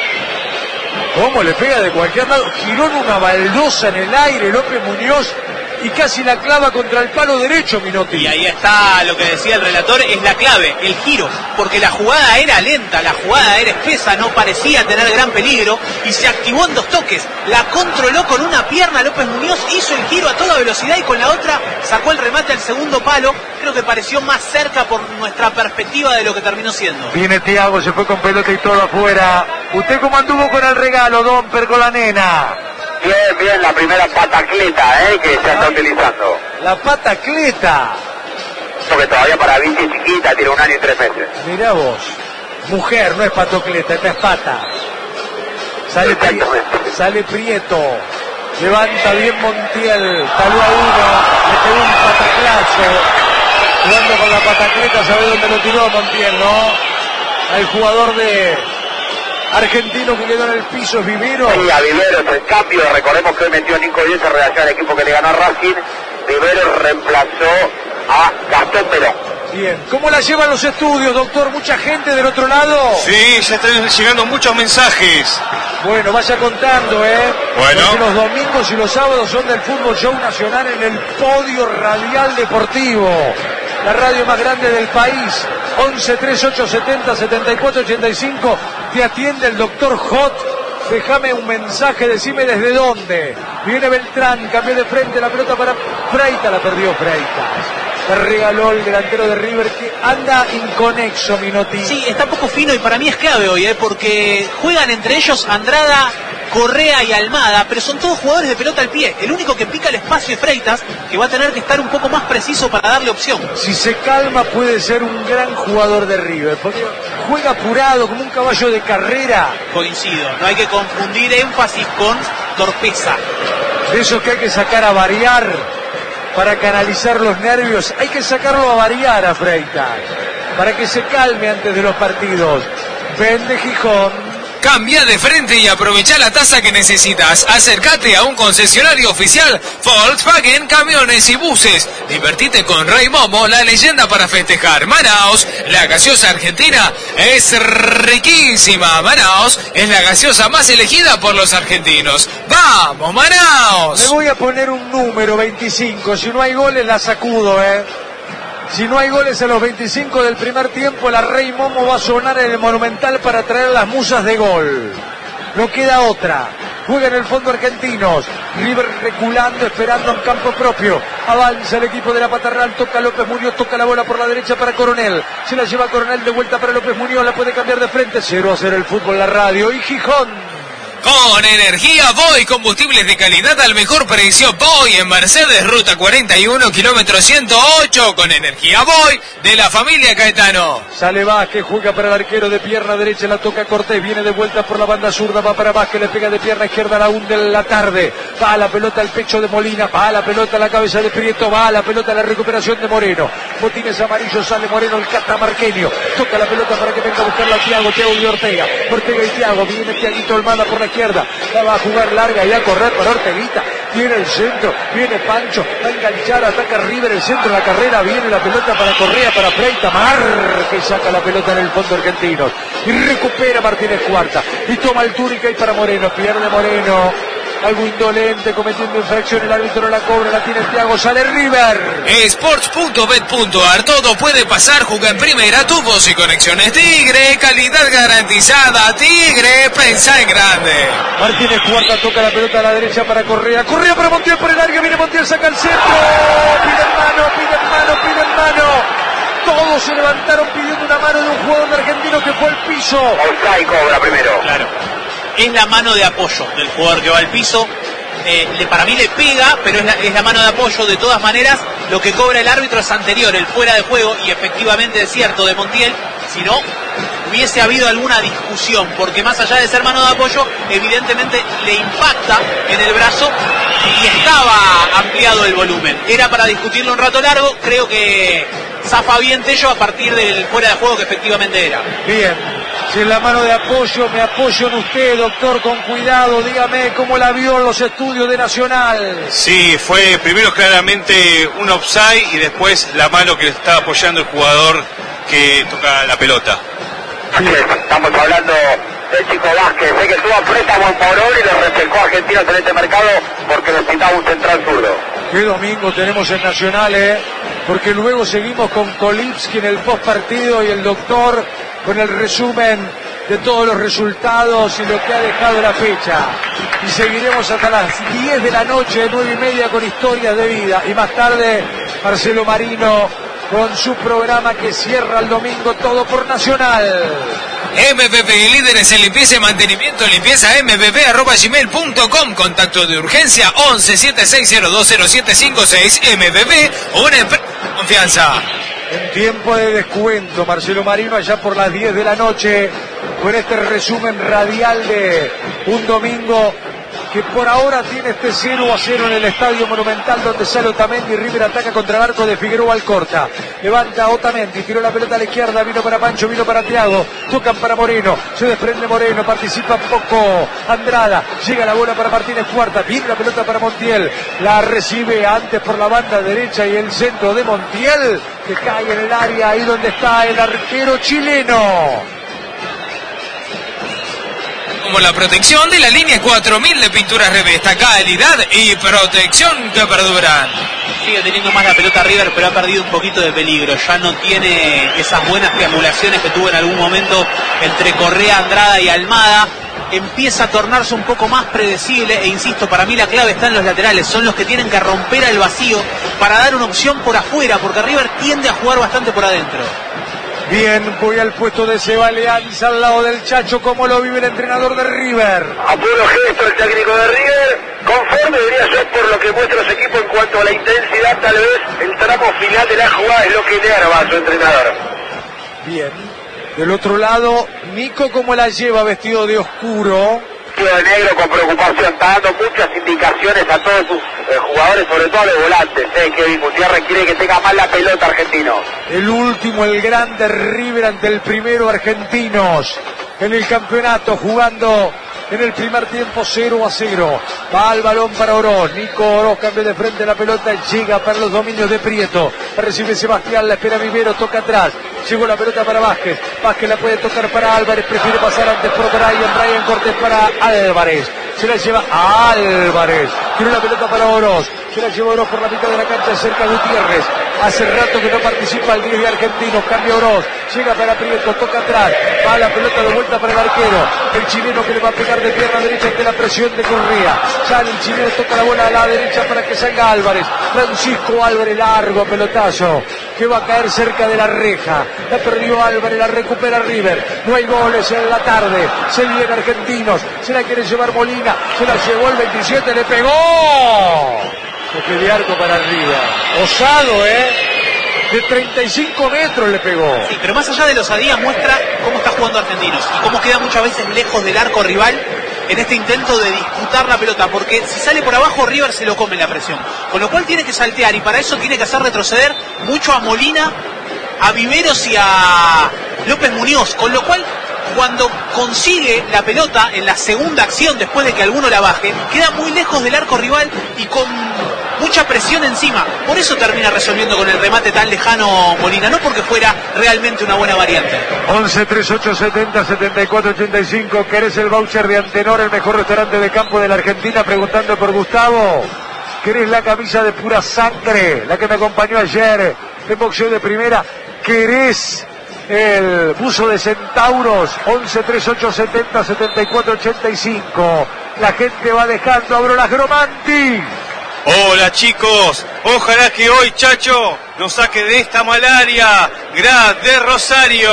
¿Cómo le pega de cualquier lado? Giró en una baldosa en el aire López Muñoz y casi la clava contra el palo derecho, Minotti.
Y ahí está lo que decía el relator, es la clave, el giro, porque la jugada era lenta, la jugada era espesa, no parecía tener gran peligro y se activó en dos toques. La controló con una pierna López Muñoz, hizo el giro a toda velocidad y con la otra sacó el remate al segundo palo. Creo que pareció más cerca por nuestra perspectiva de lo que terminó siendo.
Viene Thiago, se fue con pelota y todo afuera. ¿Usted cómo anduvo con el regalo, Domper, con la nena?
Bien, bien, la primera patacleta, ¿eh? Que se está utilizando.
La patacleta.
Porque todavía para bici chiquita, tiene un año y tres meses.
Mirá vos. Mujer, no es patocleta, esta es pata. Sale, Pri sale Prieto. Levanta bien Montiel. Taló a uno. Le pegó un pataclazo. Jugando con la patacleta, sabe dónde lo tiró a Montiel, ¿no? Al jugador de argentino que quedó en el piso es Vivero.
Sí, a Vivero es el cambio. Recordemos que hoy metió Nico Díez en relación al equipo que le ganó a Racing. Vivero reemplazó a Gastón Perón.
Bien, ¿cómo la llevan los estudios, doctor? ¿Mucha gente del otro lado?
Sí, ya están llegando muchos mensajes.
Bueno, vaya contando, ¿eh?
Bueno.
Porque los domingos y los sábados son del Fútbol Show Nacional en el Podio Radial Deportivo. La radio más grande del país. once, treinta y ocho, setenta, setenta y cuatro, ochenta y cinco. Te atiende el doctor Hot. Déjame un mensaje, decime desde dónde. Viene Beltrán, cambió de frente la pelota para Freitas, la perdió Freitas. Le regaló el delantero de River que anda inconexo, Minotti.
Sí, está poco fino y para mí es clave hoy, ¿eh? Porque juegan entre ellos Andrada, Correa y Almada, pero son todos jugadores de pelota al pie. El único que pica el espacio es Freitas, que va a tener que estar un poco más preciso para darle opción.
Si se calma puede ser un gran jugador de River, porque juega apurado como un caballo de carrera.
Coincido, no hay que confundir énfasis con torpeza.
De eso que hay que sacar a variar para canalizar los nervios. Hay que sacarlo a variar a Freitas, para que se calme antes de los partidos. Vende Gijón.
Cambia de frente y aprovecha la tasa que necesitas. Acércate a un concesionario oficial Volkswagen Camiones y Buses. Divertite con Rey Momo, la leyenda para festejar. Manaos, la gaseosa argentina es riquísima. Manaos es la gaseosa más elegida por los argentinos. ¡Vamos, Manaos!
Le voy a poner un número, veinticinco. Si no hay goles la sacudo, ¿eh? Si no hay goles en los veinticinco del primer tiempo, la Rey Momo va a sonar en el Monumental para traer las musas de gol. No queda otra. Juega en el fondo argentinos. River reculando, esperando en campo propio. Avanza el equipo de la Paternal. Toca López Muñoz, toca la bola por la derecha para Coronel. Se la lleva Coronel de vuelta para López Muñoz. La puede cambiar de frente. cero a cero el fútbol, la radio. Y Gijón.
Con energía Boy, combustibles de calidad al mejor precio. Boy en Mercedes, ruta cuarenta y uno, kilómetro ciento ocho. Con energía Boy de la familia Caetano.
Sale Vázquez, juega para el arquero de pierna derecha, la toca Cortés, viene de vuelta por la banda zurda, va para Vázquez, le pega de pierna izquierda a la un de la tarde. Va a la pelota al pecho de Molina, va a la pelota a la cabeza de Prieto, va a la pelota a la recuperación de Moreno. Botines amarillos, sale Moreno, el catamarqueño. Toca la pelota para que venga a buscarla a Thiago, Thiago y Ortega. Ortega y Thiago, viene Thiaguito Almada por la izquierda. La va a jugar larga y a correr para Orteguita. Viene el centro, viene Pancho, va a enganchar, ataca River, el centro de la carrera, viene la pelota para Correa, para Freitas, Mar, que saca la pelota en el fondo argentino. Y recupera Martínez Cuarta. Y toma el Túrica y para Moreno, pierde Moreno. Algo indolente, cometiendo infracción, el árbitro no la cobra, la tiene Thiago, sale River.
Sports punto bet punto ar, todo puede pasar, juega en primera, tubos y conexiones Tigre, calidad garantizada, Tigre, pensá en grande.
Martínez Cuarta toca la pelota a la derecha para Correa, Correa para Montiel por el área, viene Montiel, saca el centro, piden mano, piden mano, piden mano. Todos se levantaron pidiendo una mano de un jugador argentino que fue al piso.
Osay cobra primero.
Claro. Es la mano de apoyo del jugador que va al piso. Eh, le, para mí le pega, pero es la, es la mano de apoyo. De todas maneras, lo que cobra el árbitro es anterior, el fuera de juego, y efectivamente es cierto de Montiel. Si no, hubiese habido alguna discusión, porque más allá de ser mano de apoyo, evidentemente le impacta en el brazo y estaba ampliado el volumen. Era para discutirlo un rato largo, creo que zafa bien Tello a partir del fuera de juego que efectivamente era.
Bien. Si es la mano de apoyo, me apoyo en usted, doctor, con cuidado. Dígame cómo la vio en los estudios de Nacional.
Sí, fue primero claramente un offside y después la mano que le estaba apoyando el jugador que toca la pelota.
Estamos hablando del chico Vázquez. Sé que estuvo a préstamo en Morón y le reflejó a Argentinos en este mercado porque necesitaba un central zurdo.
Qué domingo tenemos en Nacional, ¿eh? Porque luego seguimos con Kolipski en el post partido y el doctor con el resumen de todos los resultados y lo que ha dejado la fecha. Y seguiremos hasta las diez de la noche, nueve y media, con historias de vida. Y más tarde, Marcelo Marino con su programa que cierra el domingo, todo por Nacional.
M V P, líderes en limpieza y mantenimiento, limpieza m v p arroba gmail punto com, contacto de urgencia once, setenta y seis cero dos cero siete cinco seis. M V P, una empresa de confianza.
En tiempo de descuento, Marcelo Marino allá por las diez de la noche con este resumen radial de un domingo que por ahora tiene este cero a cero en el Estadio Monumental, donde sale Otamendi. River ataca contra el arco de Figueroa Alcorta. Levanta Otamendi, tiró la pelota a la izquierda, vino para Pancho, vino para Thiago, tocan para Moreno, se desprende Moreno, participa poco Andrada, llega la bola para Martínez Cuarta, viene la pelota para Montiel, la recibe antes por la banda derecha y el centro de Montiel, que cae en el área, ahí donde está el arquero chileno.
Como la protección de la línea cuatro mil de Pinturas Revesta, calidad y protección que perduran.
Sigue teniendo más la pelota River, pero ha perdido un poquito de peligro. Ya no tiene esas buenas triangulaciones que tuvo en algún momento entre Correa, Andrada y Almada. Empieza a tornarse un poco más predecible e insisto, para mí la clave está en los laterales. Son los que tienen que romper al vacío para dar una opción por afuera, porque River tiende a jugar bastante por adentro.
Bien, voy al puesto de Seba Leanza al lado del Chacho. ¿Cómo lo vive el entrenador de River?
A puro gesto el técnico de River, conforme debería ser por lo que muestra su equipo en cuanto a la intensidad. Tal vez el tramo final de la jugada es lo que enerva a su entrenador.
Bien, del otro lado, Nico, ¿cómo la lleva vestido de oscuro?
De negro con preocupación, está dando muchas indicaciones a todos sus eh, jugadores, sobre todo a los volantes. Eh, Kevin Gutiérrez quiere que tenga más la pelota argentino.
El último, el grande River ante el primero, argentinos en el campeonato, jugando en el primer tiempo cero a cero. Va al balón para Oroz. Nico Oroz cambia de frente la pelota, llega para los dominios de Prieto. Recibe Sebastián, la espera Vivero, toca atrás. Llegó la pelota para Vázquez. Vázquez la puede tocar para Álvarez, prefiere pasar antes por Brian. Brian Cortés para Álvarez. Se la lleva a Álvarez. Tiró la pelota para Oroz. Se la lleva Oroz por la mitad de la cancha, cerca de Gutiérrez. Hace rato que no participa el diez de Argentinos. Cambia Oroz. Llega para Prieto, toca atrás. Va la pelota de vuelta para el arquero. El chileno que le va a pegar de pierna derecha ante la presión de Correa. Sale el chileno, toca la bola a la derecha para que salga Álvarez. Francisco Álvarez, largo pelotazo que va a caer cerca de la reja. La perdió Álvarez, la recupera River. No hay goles en la tarde. Se viene Argentinos. Se la quiere llevar Molina. Se la llevó el veintisiete, le pegó. Toque de arco para River. Osado, ¿eh? De treinta y cinco metros le pegó.
Sí, pero más allá de la osadía muestra cómo está jugando Argentinos y cómo queda muchas veces lejos del arco rival en este intento de disputar la pelota, porque si sale por abajo River se lo come la presión, con lo cual tiene que saltear y para eso tiene que hacer retroceder mucho a Molina, a Viveros y a López Muñoz, con lo cual cuando consigue la pelota en la segunda acción después de que alguno la baje, queda muy lejos del arco rival y con mucha presión encima. Por eso termina resolviendo con el remate tan lejano Molina, no porque fuera realmente una buena variante.
once, treinta y ocho, setenta, setenta y cuatro, ochenta y cinco. ¿Querés el voucher de Antenor, el mejor restaurante de campo de la Argentina? Preguntando por Gustavo. ¿Querés la camisa de pura sangre, la que me acompañó ayer en boxeo de primera? ¿Querés el buzo de centauros? Once, treinta y ocho, setenta, setenta y cuatro, ochenta y cinco. La gente va dejando a Brolas Gromanti.
Hola chicos, ojalá que hoy Chacho nos saque de esta malaria. Grad de Rosario.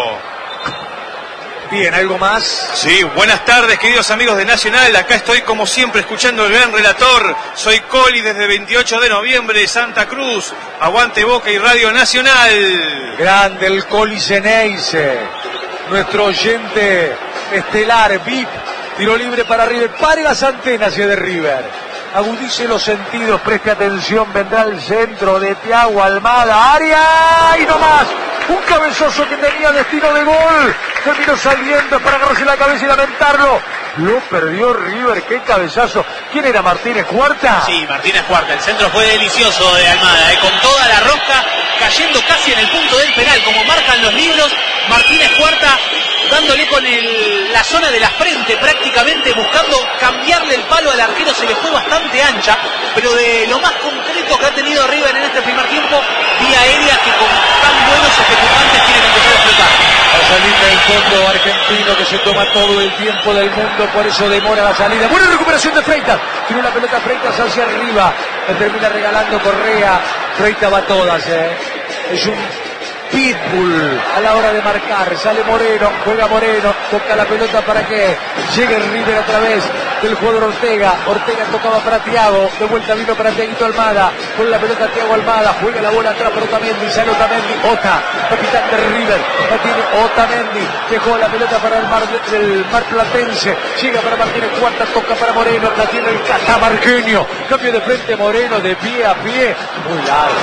Bien, ¿algo más?
Sí, buenas tardes queridos amigos de Nacional, acá estoy como siempre escuchando el gran relator. Soy Coli desde veintiocho de noviembre de Santa Cruz. Aguante Boca y Radio Nacional.
Grande el Coli Ceneice, nuestro oyente estelar, V I P. Tiro libre para River, pare las antenas y de River. Agudice los sentidos, preste atención, vendrá el centro de Thiago Almada, área y no más. Un cabezazo que tenía destino de gol. Terminó saliendo para agarrarse la cabeza y lamentarlo. Lo perdió River, qué cabezazo. ¿Quién era, Martínez Cuarta?
Sí, Martínez Cuarta. El centro fue delicioso de Almada, ¿eh? Con toda la rosca, cayendo casi en el punto del penal, como marcan los libros. Martínez Cuarta dándole con el, la zona de la frente prácticamente, buscando cambiarle el palo al arquero. Se le fue bastante ancha, pero de lo más concreto que ha tenido River en este primer tiempo, vía aérea que con tan buenos ejecutantes tiene que empezar a explotar.
La salida del fondo argentino que se toma todo el tiempo del mundo, por eso demora la salida. Buena recuperación de Freitas. Tiene una pelota Freitas hacia arriba. Le termina regalando Correa. Freitas va a todas, eh. Es un pitbull a la hora de marcar. Sale Moreno, juega Moreno, toca la pelota para que llegue River a través del jugador Ortega. Ortega tocaba para Thiago, de vuelta vino para Thiaguito Almada, con la pelota Thiago Almada, juega la bola atrás para Otamendi, sale Otamendi, Ota, capitán de River, la tiene Otamendi, dejó la pelota para el Mar, el Mar Platense, llega para Martínez Cuarta, toca para Moreno, la tiene el catamarqueño, cambio de frente Moreno, de pie a pie, muy largo,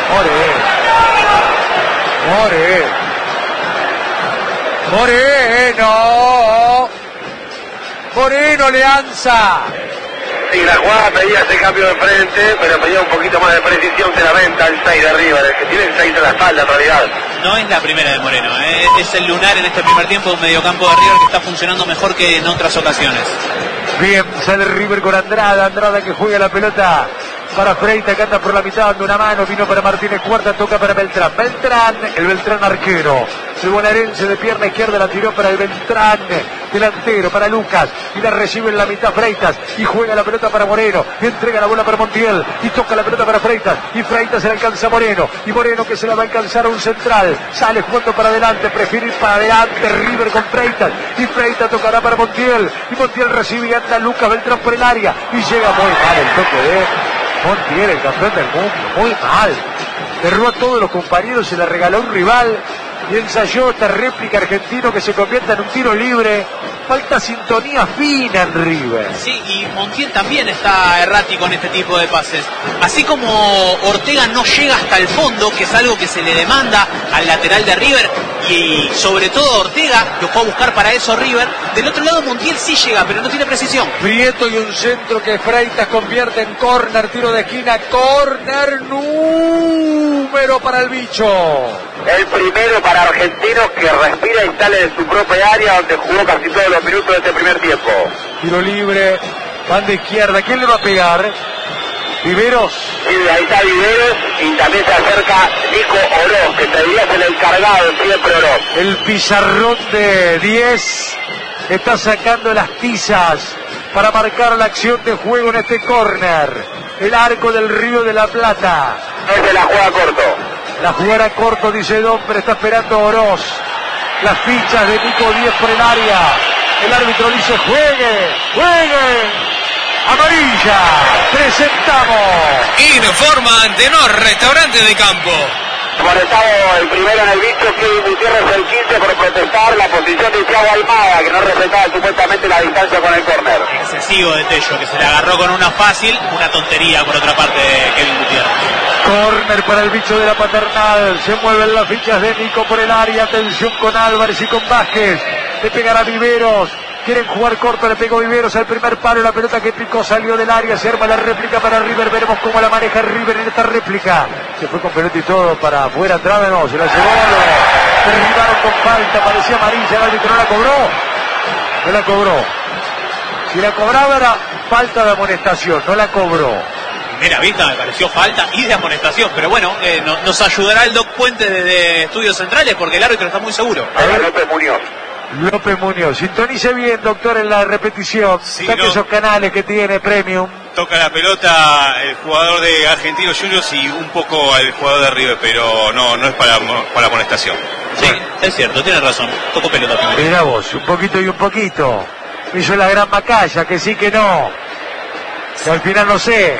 Moreno, Moreno, Moreno, Moreno Leanza.
Sí, la jugada pedía ese cambio de frente, pero pedía un poquito más de precisión que la venta el seis de River, el que tiene el seis de la espalda en realidad.
No es la primera de Moreno, ¿eh? Es el lunar en este primer tiempo de un mediocampo de River que está funcionando mejor que en otras ocasiones.
Bien, sale River con Andrada, Andrada que juega la pelota para Freitas, que anda por la mitad dando una mano, vino para Martínez Cuarta, toca para Beltrán, Beltrán, el Beltrán arquero, el bonaerense de pierna izquierda la tiró para el Beltrán, delantero para Lucas, y la recibe en la mitad Freitas, y juega la pelota para Moreno, y entrega la bola para Montiel, y toca la pelota para Freitas, y Freitas se la alcanza a Moreno, y Moreno que se la va a alcanzar a un central, sale jugando para adelante, prefiere ir para adelante, River con Freitas, y Freitas tocará para Montiel, y Montiel recibe y anda Lucas Beltrán por el área, y llega muy mal el toque de Montiel, el campeón del mundo, muy mal. Derrubó a todos los compañeros, se le regaló a un rival y ensayó esta réplica argentino que se convierta en un tiro libre. Falta sintonía fina en River.
Sí, y Montiel también está errático en este tipo de pases. Así como Ortega no llega hasta el fondo, que es algo que se le demanda al lateral de River, y sobre todo Ortega, que fue a buscar para eso River. Del otro lado Montiel sí llega, pero no tiene precisión.
Prieto y un centro que Freitas convierte en córner, tiro de esquina, córner número para el bicho.
El primero para Argentinos que respira y sale de su propia área donde jugó casi todos los minutos de este primer tiempo.
Tiro libre, banda izquierda, ¿quién le va a pegar? Viveros.
Sí, ahí está Viveros y también se acerca Nico Oroz, que debería ser el cargado siempre Oroz.
El pizarrón de diez está sacando las tizas para marcar la acción de juego en este córner. El arco del Río de la Plata.
Ese la juega corto.
La jugada corto, dice Don, pero está esperando Oroz. Las fichas de Nico diez por el área. El árbitro dice juegue, juegue. Amarilla, presentamos.
Informa Antenor, restaurante de campo.
Molestado el primero en el bicho, Kevin Gutiérrez el quince por protestar la posición de Thiago Almada, que no respetaba supuestamente la distancia con el córner.
Excesivo de Tello, que se le agarró con una fácil, una tontería por otra parte de Kevin Gutiérrez.
Córner para el bicho de la Paternal, se mueven las fichas de Nico por el área, atención con Álvarez y con Vázquez, le pegará Viveros. Quieren jugar corto, le pegó Viveros al primer palo, la pelota que picó salió del área, se arma la réplica para River, veremos cómo la maneja River en esta réplica. Se fue con pelota y todo para afuera, atrás, no, se la llevó, lo derribaron con falta, parecía amarilla, el árbitro no la cobró, no la cobró. Si la cobraba era falta de amonestación, no la cobró.
Primera vista me pareció falta y de amonestación, pero bueno, eh, no, nos ayudará el Doc Puente desde Estudios Centrales porque el árbitro está muy seguro.
A ver, López Muñoz.
López Muñoz, sintonice bien, doctor, en la repetición.
Sí,
saque
no.
esos canales que tiene Premium.
Toca la pelota el jugador de Argentinos Juniors y un poco al jugador de River, pero no, no es para, para amonestación.
Sí, es cierto, tiene razón. Tocó pelota primero.
Mirá vos, un poquito y un poquito. Hizo la gran macaya, que sí que no. Que al final no sé.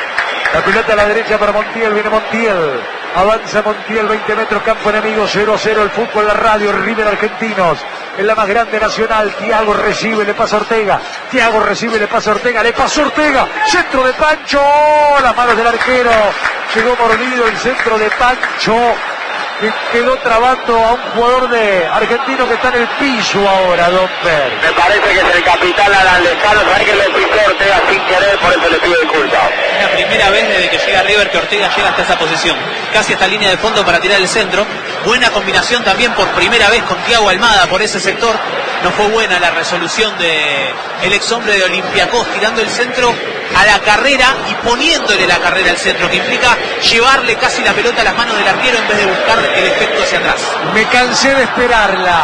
La pelota a la derecha para Montiel, viene Montiel. Avanza Montiel, veinte metros, campo enemigo, cero a cero el fútbol, la radio, River Argentinos. Es la más grande nacional. Thiago recibe, le pasa a Ortega. Thiago recibe, le pasa a Ortega. Le pasó Ortega. Centro de Pancho. Las manos del arquero. Llegó mordido el centro de Pancho, que quedó trabando a un jugador de argentino que está en el piso ahora, Domper.
Me parece que es el capitán Alan Lezano, sabe que le pisó Ortega sin querer, por eso le pido disculpas.
Es la primera vez desde que llega River que Ortega llega hasta esa posición, casi hasta línea de fondo para tirar el centro. Buena combinación también por primera vez con Thiago Almada por ese sector. No fue buena la resolución de el ex hombre de Olympiacos tirando el centro a la carrera y poniéndole la carrera al centro, que implica llevarle casi la pelota a las manos del arquero en vez de buscar el efecto hacia atrás.
Me cansé de esperarla.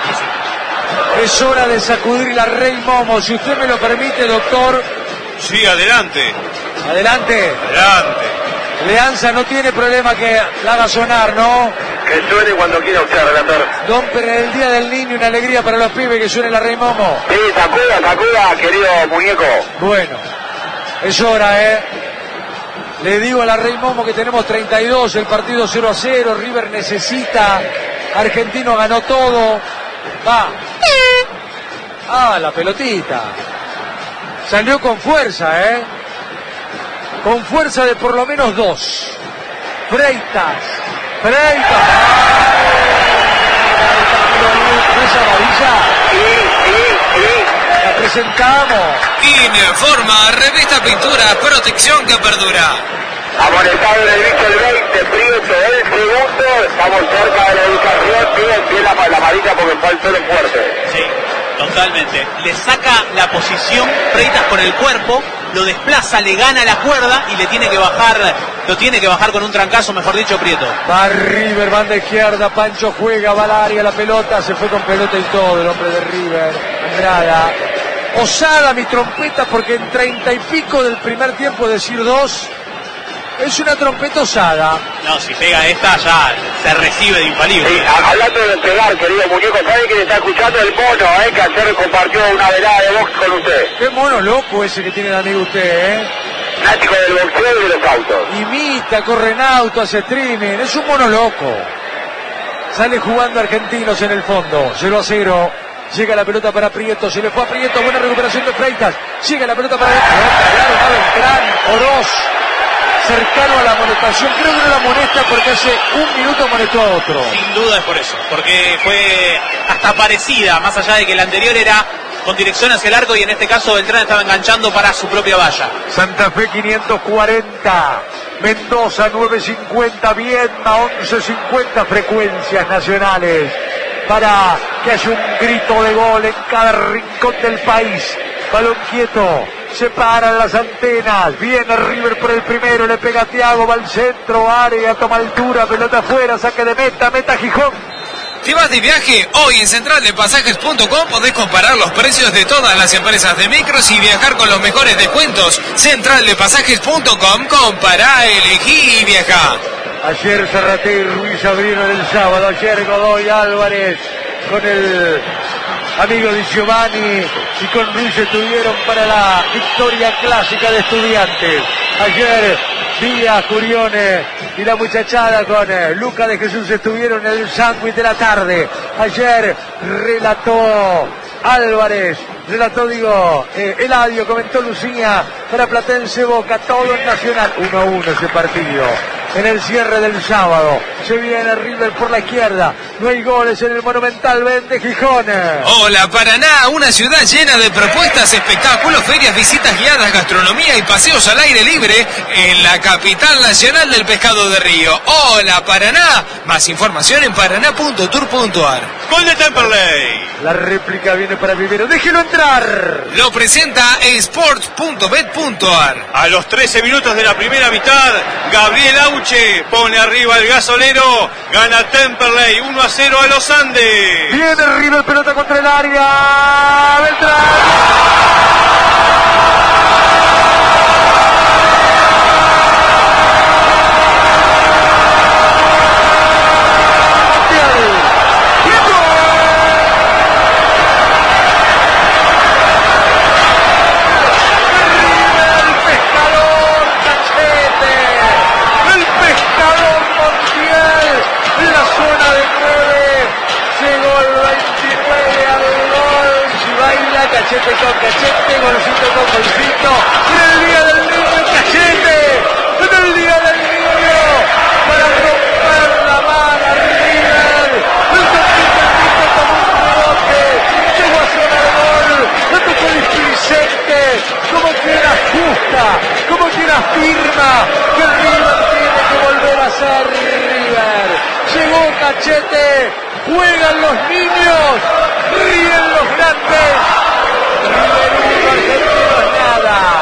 Es hora de sacudir la Rey Momo, si usted me lo permite, doctor.
Sí, adelante.
Adelante.
Adelante.
Leanza no tiene problema que la haga sonar, ¿no?
Que suene cuando quiera usted, relator.
Don, pero en el Día del Niño, una alegría para los pibes que suene la Rey Momo.
Sí, sacuda, sacuda, querido muñeco.
Bueno, es hora, ¿eh? Le digo a la Rey Momo que tenemos treinta y dos, el partido cero a cero, River necesita, Argentino ganó todo. Va. Ah, la pelotita. Salió con fuerza, ¿eh? Con fuerza de por lo menos dos. Freitas. Freitas. ¿Esa amarilla?
Sí, sí, sí.
La presentamos.
Informa, revista pintura, protección que perdura.
Amonestado en el bicho el veinte, Prieto, el segundo. Estamos cerca de la educación. Bien, bien la, la amarilla porque fue el suelo fuerte.
Sí, totalmente. Le saca la posición Freitas con el cuerpo, lo desplaza, le gana la cuerda y le tiene que bajar, lo tiene que bajar con un trancazo, mejor dicho, Prieto.
Va River, banda izquierda, Pancho juega, va al área, la pelota, se fue con pelota y todo el hombre de River, Andrada. Osada mi trompeta porque en treinta y pico del primer tiempo decir dos, es una trompeta osada.
No, si pega esta ya se recibe de infalible.
Sí, hablando de entregar, querido muñeco, ¿sabe quién está escuchando? El mono, eh, que ayer compartió una velada de box con usted.
Qué mono loco ese que tiene de amigo usted, ¿eh?
Nático del boxeo y de los autos.
Imita, corre en auto, hace streaming, es un mono loco. Sale jugando Argentinos en el fondo, cero a cero. Llega la pelota para Prieto, se le fue a Prieto, buena recuperación de Freitas. Llega la pelota para Beltrán, Oroz, cercano a la amonestación. Creo que no la amonesta porque hace un minuto amonestó a otro.
Sin duda es por eso, porque fue hasta parecida, más allá de que la anterior era con dirección hacia el arco y en este caso Beltrán estaba enganchando para su propia valla.
Santa Fe quinientos cuarenta, Mendoza novecientos cincuenta, Viedma once cincuenta, frecuencias nacionales para que haya un grito de gol en cada rincón del país. Balón quieto, se paran las antenas, viene River por el primero, le pega a Thiago, va al centro, área, toma altura, pelota afuera, saque de meta, meta Gijón.
Si vas de viaje, hoy en central de pasajes punto com podés comparar los precios de todas las empresas de micros y viajar con los mejores descuentos. central de pasajes punto com, compará, elegí y viajá.
Ayer Zarraté y Ruiz abrieron el sábado, ayer Godoy Álvarez con el amigo Di Giovanni y con Ruiz estuvieron para la victoria clásica de Estudiantes. Ayer Díaz, Curione y la muchachada con eh, Luca de Jesús estuvieron en el sándwich de la tarde. Ayer relató Álvarez, relató, digo, eh, Eladio, comentó Lucía para Platense Boca, todo en Nacional. uno a uno ese partido. En el cierre del sábado, se viene River por la izquierda, no hay goles en el Monumental, vende Gijón.
Hola Paraná, una ciudad llena de propuestas, espectáculos, ferias, visitas guiadas, gastronomía y paseos al aire libre en la capital nacional del pescado de Río. Hola Paraná, más información en paraná punto tour punto ar.
Gol de Temperley.
La réplica viene para Vivero, déjelo entrar.
Lo presenta sports punto bet punto ar.
A los trece minutos de la primera mitad, Gabriel Auche pone arriba el gasolero, gana Temperley uno a cero a los Andes.
Viene River, pelota contra el área, Beltrán. Cachete con cachete, golcito con golcito. En el día del niño, cachete. En el día del niño, para romper la mano a River. El toquito como un rebote. Llegó a sonar gol. Lo tocó displicente. Como quien ajusta, como quien afirma que River tiene que volver a ser River. Llegó Cachete. Juegan los niños. Ríen los grandes. River uno, Argentinos nada.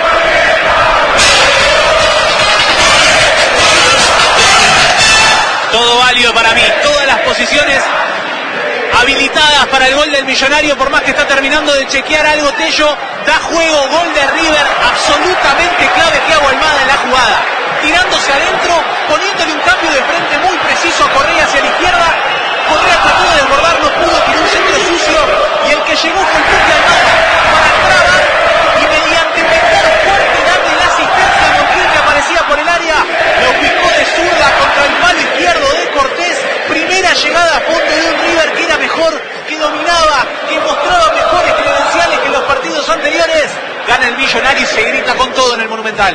Todo válido para mí, todas las posiciones habilitadas para el gol del Millonario, por más que está terminando de chequear algo Tello, da juego, gol de River, absolutamente clave Thiago Almada en la jugada. tirándose adentro, poniéndole un cambio de frente muy preciso a Correa hacia la izquierda. Correa trató de desbordar, no pudo, tiró un centro sucio y el que llegó fue el propio Almada para Andrada y mediante pegar fuerte y darle la asistencia a Montiel que aparecía por el área, lo ubicó de zurda contra el palo izquierdo de Cortés. Primera llegada a fondo de un River que era mejor, que dominaba, que mostraba mejores credenciales que en los partidos anteriores. Gana el Millonario y se grita con todo en el Monumental.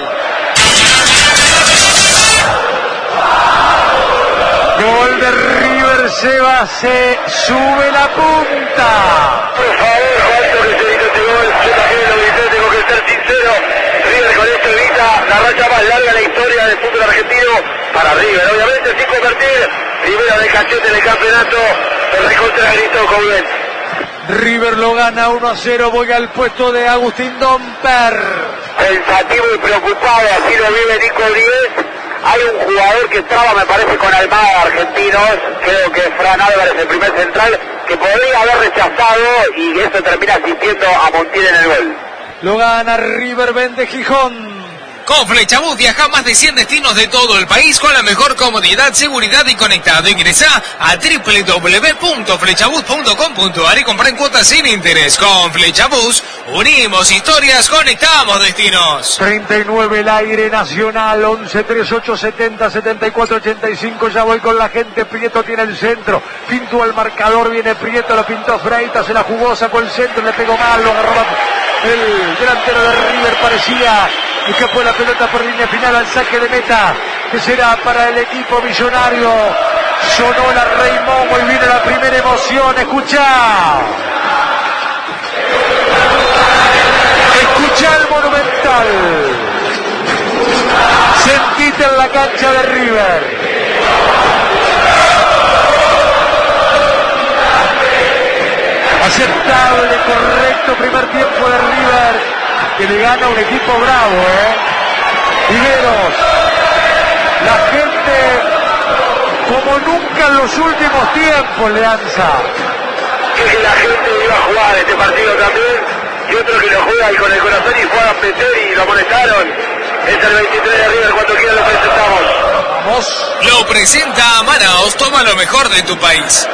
Gol de River, Seba, se sube la punta.
Por favor, cuánto que se gritó este gol. Yo también lo grité, tengo que ser sincero. River con esto evita la racha más larga de la historia del fútbol argentino para River. Obviamente sin convertir, primera de cachete en el campeonato, el recontra gritó con bien.
River lo gana uno a cero, voy al puesto de Agustín Domper.
Pensativo y preocupado, así lo vive Nico Díez. Hay un jugador que traba, me parece, con Almada, argentinos, creo que Fran Álvarez, el primer central, que podría haber rechazado y eso termina asistiendo a Montiel en el gol.
Lo gana River, vende Gijón.
Con Flechabús viaja a más de cien destinos de todo el país con la mejor comodidad, seguridad y conectado. Ingresá a doble u doble u doble u punto flechabús punto com punto a r y compra en cuotas sin interés. Con Flechabús unimos historias, conectamos destinos.
treinta y nueve el aire nacional, once, treinta y ocho, setenta, setenta y cuatro, ochenta y cinco, ya voy con la gente. Prieto tiene el centro, pintó al marcador, viene Prieto, lo pintó Freitas, se la jugó, sacó el centro, le pegó mal, lo agarró el delantero de River, parecía y que fue la pelota por línea final al saque de meta, que será para el equipo millonario. Sonó la Rey Momo y viene la primera emoción. Escuchá, escuchá el Monumental, sentite en la cancha de River. Aceptable, correcto primer tiempo de River, que le gana un equipo bravo, ¿eh? Riveros, la gente como nunca en los últimos tiempos, Leanza.
Que la gente iba a jugar este partido también, y otro que lo juega y con el corazón y fue a meter y lo molestaron. Es el veintitrés de River, cuando quieran lo presentamos.
Vamos.
Lo presenta Manaos, toma lo mejor de tu país.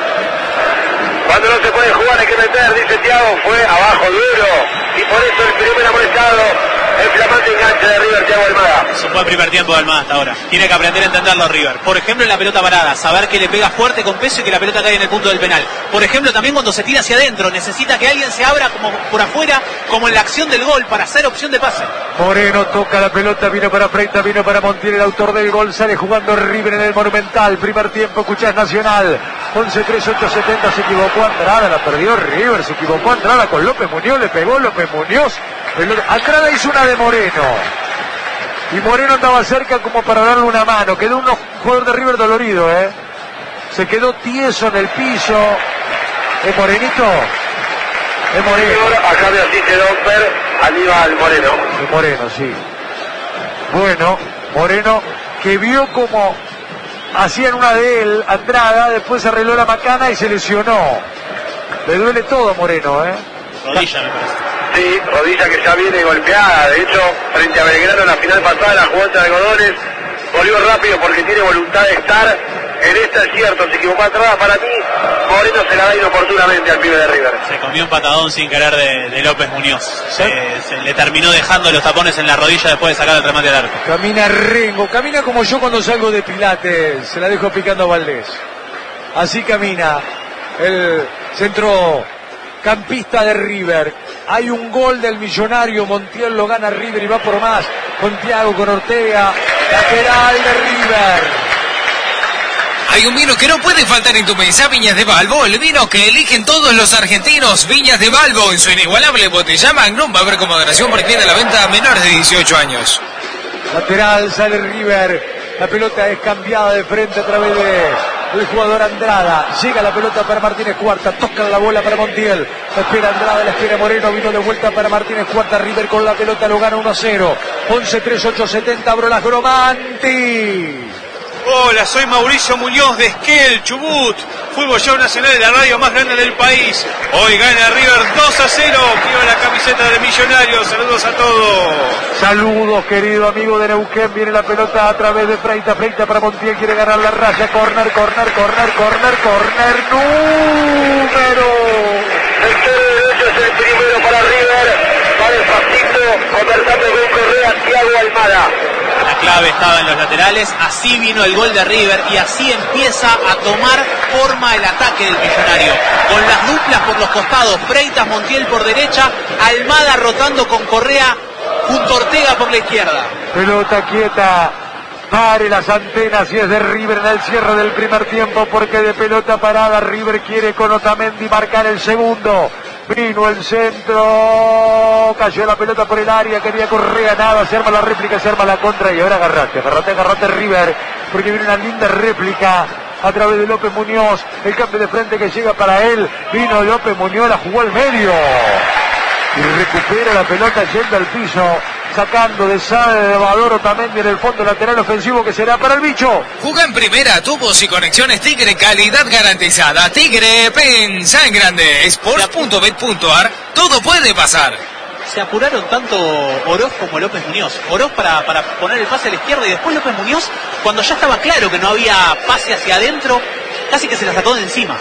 Cuando no se puede jugar hay que meter, dice Thiago, fue abajo duro, y por eso el primer amonestado, el flamante enganche de River, Thiago Almada.
Es un buen primer tiempo de Almada hasta ahora. Tiene que aprender a entenderlo River. Por ejemplo, en la pelota parada, saber que le pega fuerte con peso y que la pelota cae en el punto del penal. Por ejemplo, también cuando se tira hacia adentro, necesita que alguien se abra como por afuera, como en la acción del gol, para hacer opción de pase.
Moreno toca la pelota, vino para Freitas, vino para Montiel, el autor del gol, sale jugando River en el Monumental. Primer tiempo, escuchás Nacional. once, treinta y ocho, setenta, se equivocó Andrada, la perdió River, se equivocó Andrada con López Muñoz, le pegó López Muñoz. Andrada hizo una de Moreno. Y Moreno andaba cerca como para darle una mano. Quedó un jugador de River dolorido, ¿eh? Se quedó tieso en el piso. ¿Es Morenito? Es Moreno.
Acá me asiste Domper, Aníbal Moreno.
Es Moreno, sí. Bueno, Moreno que vio como hacían una de él, Andrada, después se arregló la macana y se lesionó. Le duele todo a Moreno, ¿eh?
Rodilla, me parece.
Sí, rodilla que ya viene golpeada, de hecho, frente a Belgrano en la final pasada, la jugó entre algodones, volvió rápido porque tiene voluntad de estar, en esta es cierto, se equivocó atrás, para mí, Moreno se la da inoportunamente al pibe de River.
Se comió un patadón sin querer de, de López Muñoz, se, se le terminó dejando los tapones en la rodilla después de sacar el remate al arco.
Camina Rengo, camina como yo cuando salgo de Pilates, se la dejo picando a Valdés. Así camina el centrocampista de River. Hay un gol del Millonario, Montiel lo gana River y va por más. Con Thiago, con Ortega, lateral de River.
Hay un vino que no puede faltar en tu mesa, Viñas de Balbo, el vino que eligen todos los argentinos. Viñas de Balbo, en su inigualable botella Magnum, va a haber con moderación porque de la venta a menores de dieciocho años.
Lateral, sale River, la pelota es cambiada de frente a través de el jugador Andrada. Llega la pelota para Martínez Cuarta, toca la bola para Montiel, la espera Andrada, la espera Moreno, vino de vuelta para Martínez Cuarta. River con la pelota lo gana uno a cero. once, treinta y ocho, setenta, Brolas Gromanti.
Hola, soy Mauricio Muñoz de Esquel, Chubut. Fútbol Show Nacional de la radio más grande del país. Hoy gana River dos a cero. Lleva la camiseta de Millonarios. Saludos a todos.
Saludos, querido amigo de Neuquén. Viene la pelota a través de Freita. Freita para Montiel. Quiere ganar la raya. Corner, corner, corner, corner, corner. Número.
El cero derecho es el primero para River. Va despacito, conversando con Correa, Thiago Almada.
La clave estaba en los laterales, así vino el gol de River y así empieza a tomar forma el ataque del Millonario. Con las duplas por los costados, Freitas, Montiel por derecha, Almada rotando con Correa junto a Ortega por la izquierda.
Pelota quieta. Pare las antenas y es de River en el cierre del primer tiempo, porque de pelota parada River quiere con Otamendi marcar el segundo. Vino el centro, cayó la pelota por el área, quería Correa, nada, se arma la réplica, se arma la contra y ahora agarrate, agarrate, agarrate River, porque viene una linda réplica a través de López Muñoz, el cambio de frente que llega para él, vino López Muñoz, la jugó al medio y recupera la pelota yendo al piso, sacando de Salvador Otamendi en el fondo lateral ofensivo que será para el bicho.
Juega en primera, tubos y conexiones Tigre, calidad garantizada. Tigre, pensa en grande. Sports punto bet punto ar, todo puede pasar.
Se apuraron tanto Oroz como López Muñoz. Oroz para, para poner el pase a la izquierda y después López Muñoz, cuando ya estaba claro que no había pase hacia adentro, casi que se la sacó de encima.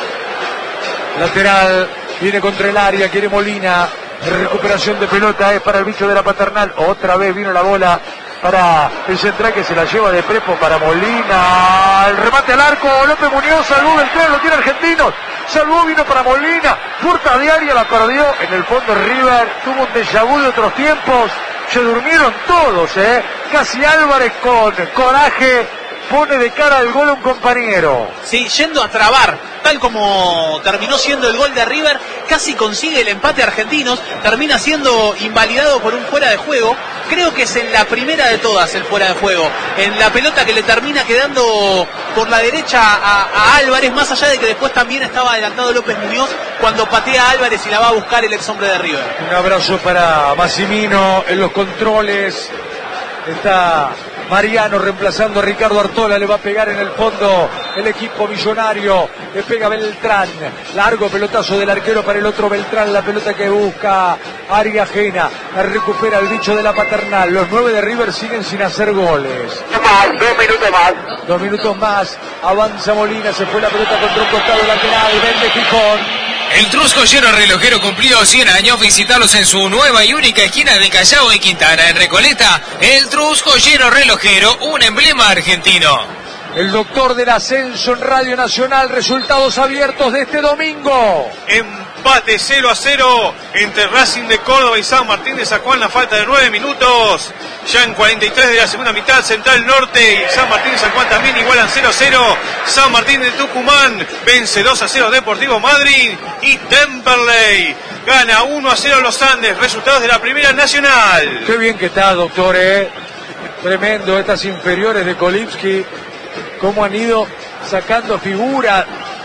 Lateral, viene contra el área, quiere Molina. Recuperación de pelota es para el bicho de la Paternal. Otra vez vino la bola para el central que se la lleva de Prepo para Molina. El remate al arco. López Muñoz salvó del tren, lo tiene Argentinos. Salvó, vino para Molina. Puerta diaria la perdió. En el fondo River tuvo un déjà vu de otros tiempos. Se durmieron todos, ¿eh? Casi Álvarez con coraje pone de cara al gol a un compañero.
Sí, yendo a trabar, tal como terminó siendo el gol de River, casi consigue el empate Argentinos, termina siendo invalidado por un fuera de juego. Creo que es en la primera de todas el fuera de juego, en la pelota que le termina quedando por la derecha a, a Álvarez, más allá de que después también estaba adelantado López Muñoz cuando patea a Álvarez y la va a buscar el ex hombre de River.
Un abrazo para Massimino en los controles. Está Mariano reemplazando a Ricardo Artola, le va a pegar en el fondo el equipo millonario, le pega Beltrán, largo pelotazo del arquero para el otro Beltrán, la pelota que busca área ajena, la recupera el bicho de la Paternal. Los nueve de River siguen sin hacer goles.
Más, dos minutos más.
Dos minutos más, avanza Molina, se fue la pelota contra un costado lateral, vende Gijón.
El Truscollero Relojero cumplió cien años. Visitarlos en su nueva y única esquina de Callao y Quintana, en Recoleta. El Truscollero Relojero, un emblema argentino.
El doctor del ascenso en Radio Nacional, resultados abiertos de este domingo.
Empate cero a cero entre Racing de Córdoba y San Martín de San Juan, la falta de nueve minutos. Ya en cuarenta y tres de la segunda mitad, Central Norte y San Martín de San Juan también igualan cero a cero. San Martín de Tucumán vence dos a cero Deportivo Madrid y Temperley gana uno a cero Los Andes. Resultados de la Primera Nacional.
Qué bien que está, doctor, eh. Tremendo estas inferiores de Kolipski. Cómo han ido sacando figura.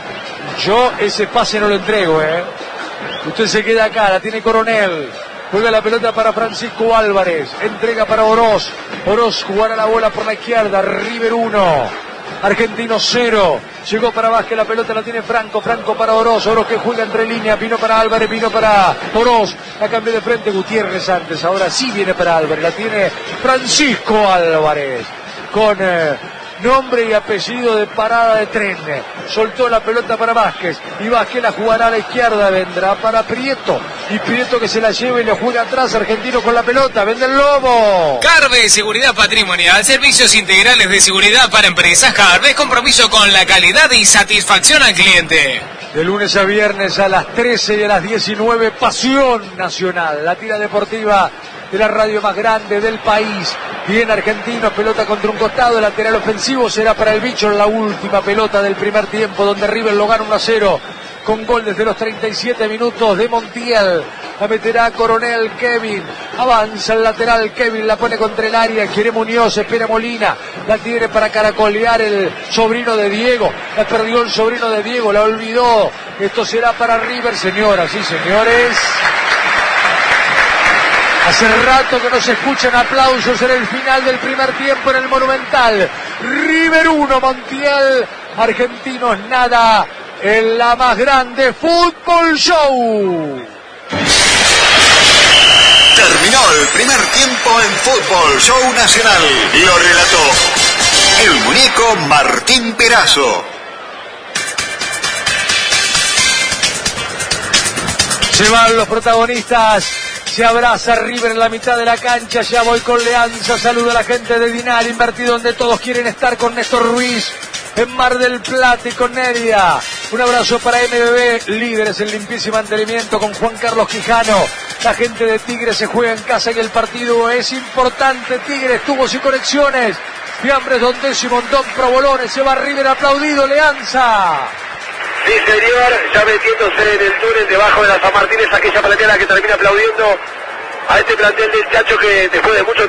Yo ese pase no lo entrego, eh. Usted se queda acá, la tiene Coronel. Juega la pelota para Francisco Álvarez. Entrega para Oroz. Oroz jugará la bola por la izquierda. River uno. Argentino cero. Llegó para Vázquez, la pelota la tiene Franco. Franco para Oroz. Oroz que juega entre líneas. Vino para Álvarez, vino para Oroz. La cambió de frente Gutiérrez antes. Ahora sí viene para Álvarez. La tiene Francisco Álvarez. Con... Eh, nombre y apellido de parada de tren. Soltó la pelota para Vázquez y Vázquez la jugará a la izquierda, vendrá para Prieto y Prieto que se la lleva y le juega atrás. Argentino con la pelota, vende el Lobo.
Carve Seguridad Patrimonial, servicios integrales de seguridad para empresas. Carve, compromiso con la calidad y satisfacción al cliente.
De lunes a viernes a las trece y a las diecinueve, Pasión Nacional, la tira deportiva de la radio más grande del país. Bien Argentinos, pelota contra un costado, lateral ofensivo será para el bicho en la última pelota del primer tiempo, donde River lo gana uno a cero con gol desde los treinta y siete minutos de Montiel. La meterá Coronel Kevin, avanza el lateral Kevin, la pone contra el área, quiere Muñoz, espera Molina, la tiene para caracolear el sobrino de Diego, la perdió el sobrino de Diego, la olvidó. Esto será para River, señoras y señores. Hace rato que no se escuchan aplausos en el final del primer tiempo en el Monumental. River uno, Montiel, Argentinos nada, en la más grande Fútbol Show.
Terminó el primer tiempo en Fútbol Show Nacional. Lo relató el muñeco Martín Perazo.
Se van los protagonistas. Se abraza River en la mitad de la cancha. Ya voy con Leanza. Saludo a la gente de Dinal, invertido donde todos quieren estar, con Néstor Ruiz en Mar del Plata y con Neria. Un abrazo para M B B, líderes en limpieza y mantenimiento, con Juan Carlos Quijano. La gente de Tigres se juega en casa y el partido es importante. Tigres, tubos y conexiones. Fiambres, Don Décimo, Don Provolones. Se va River aplaudido. Leanza.
Sí, señor, ya metiéndose en el túnel debajo de la San Martín, es aquella plateada que termina aplaudiendo a este plantel del Chacho que después de mucho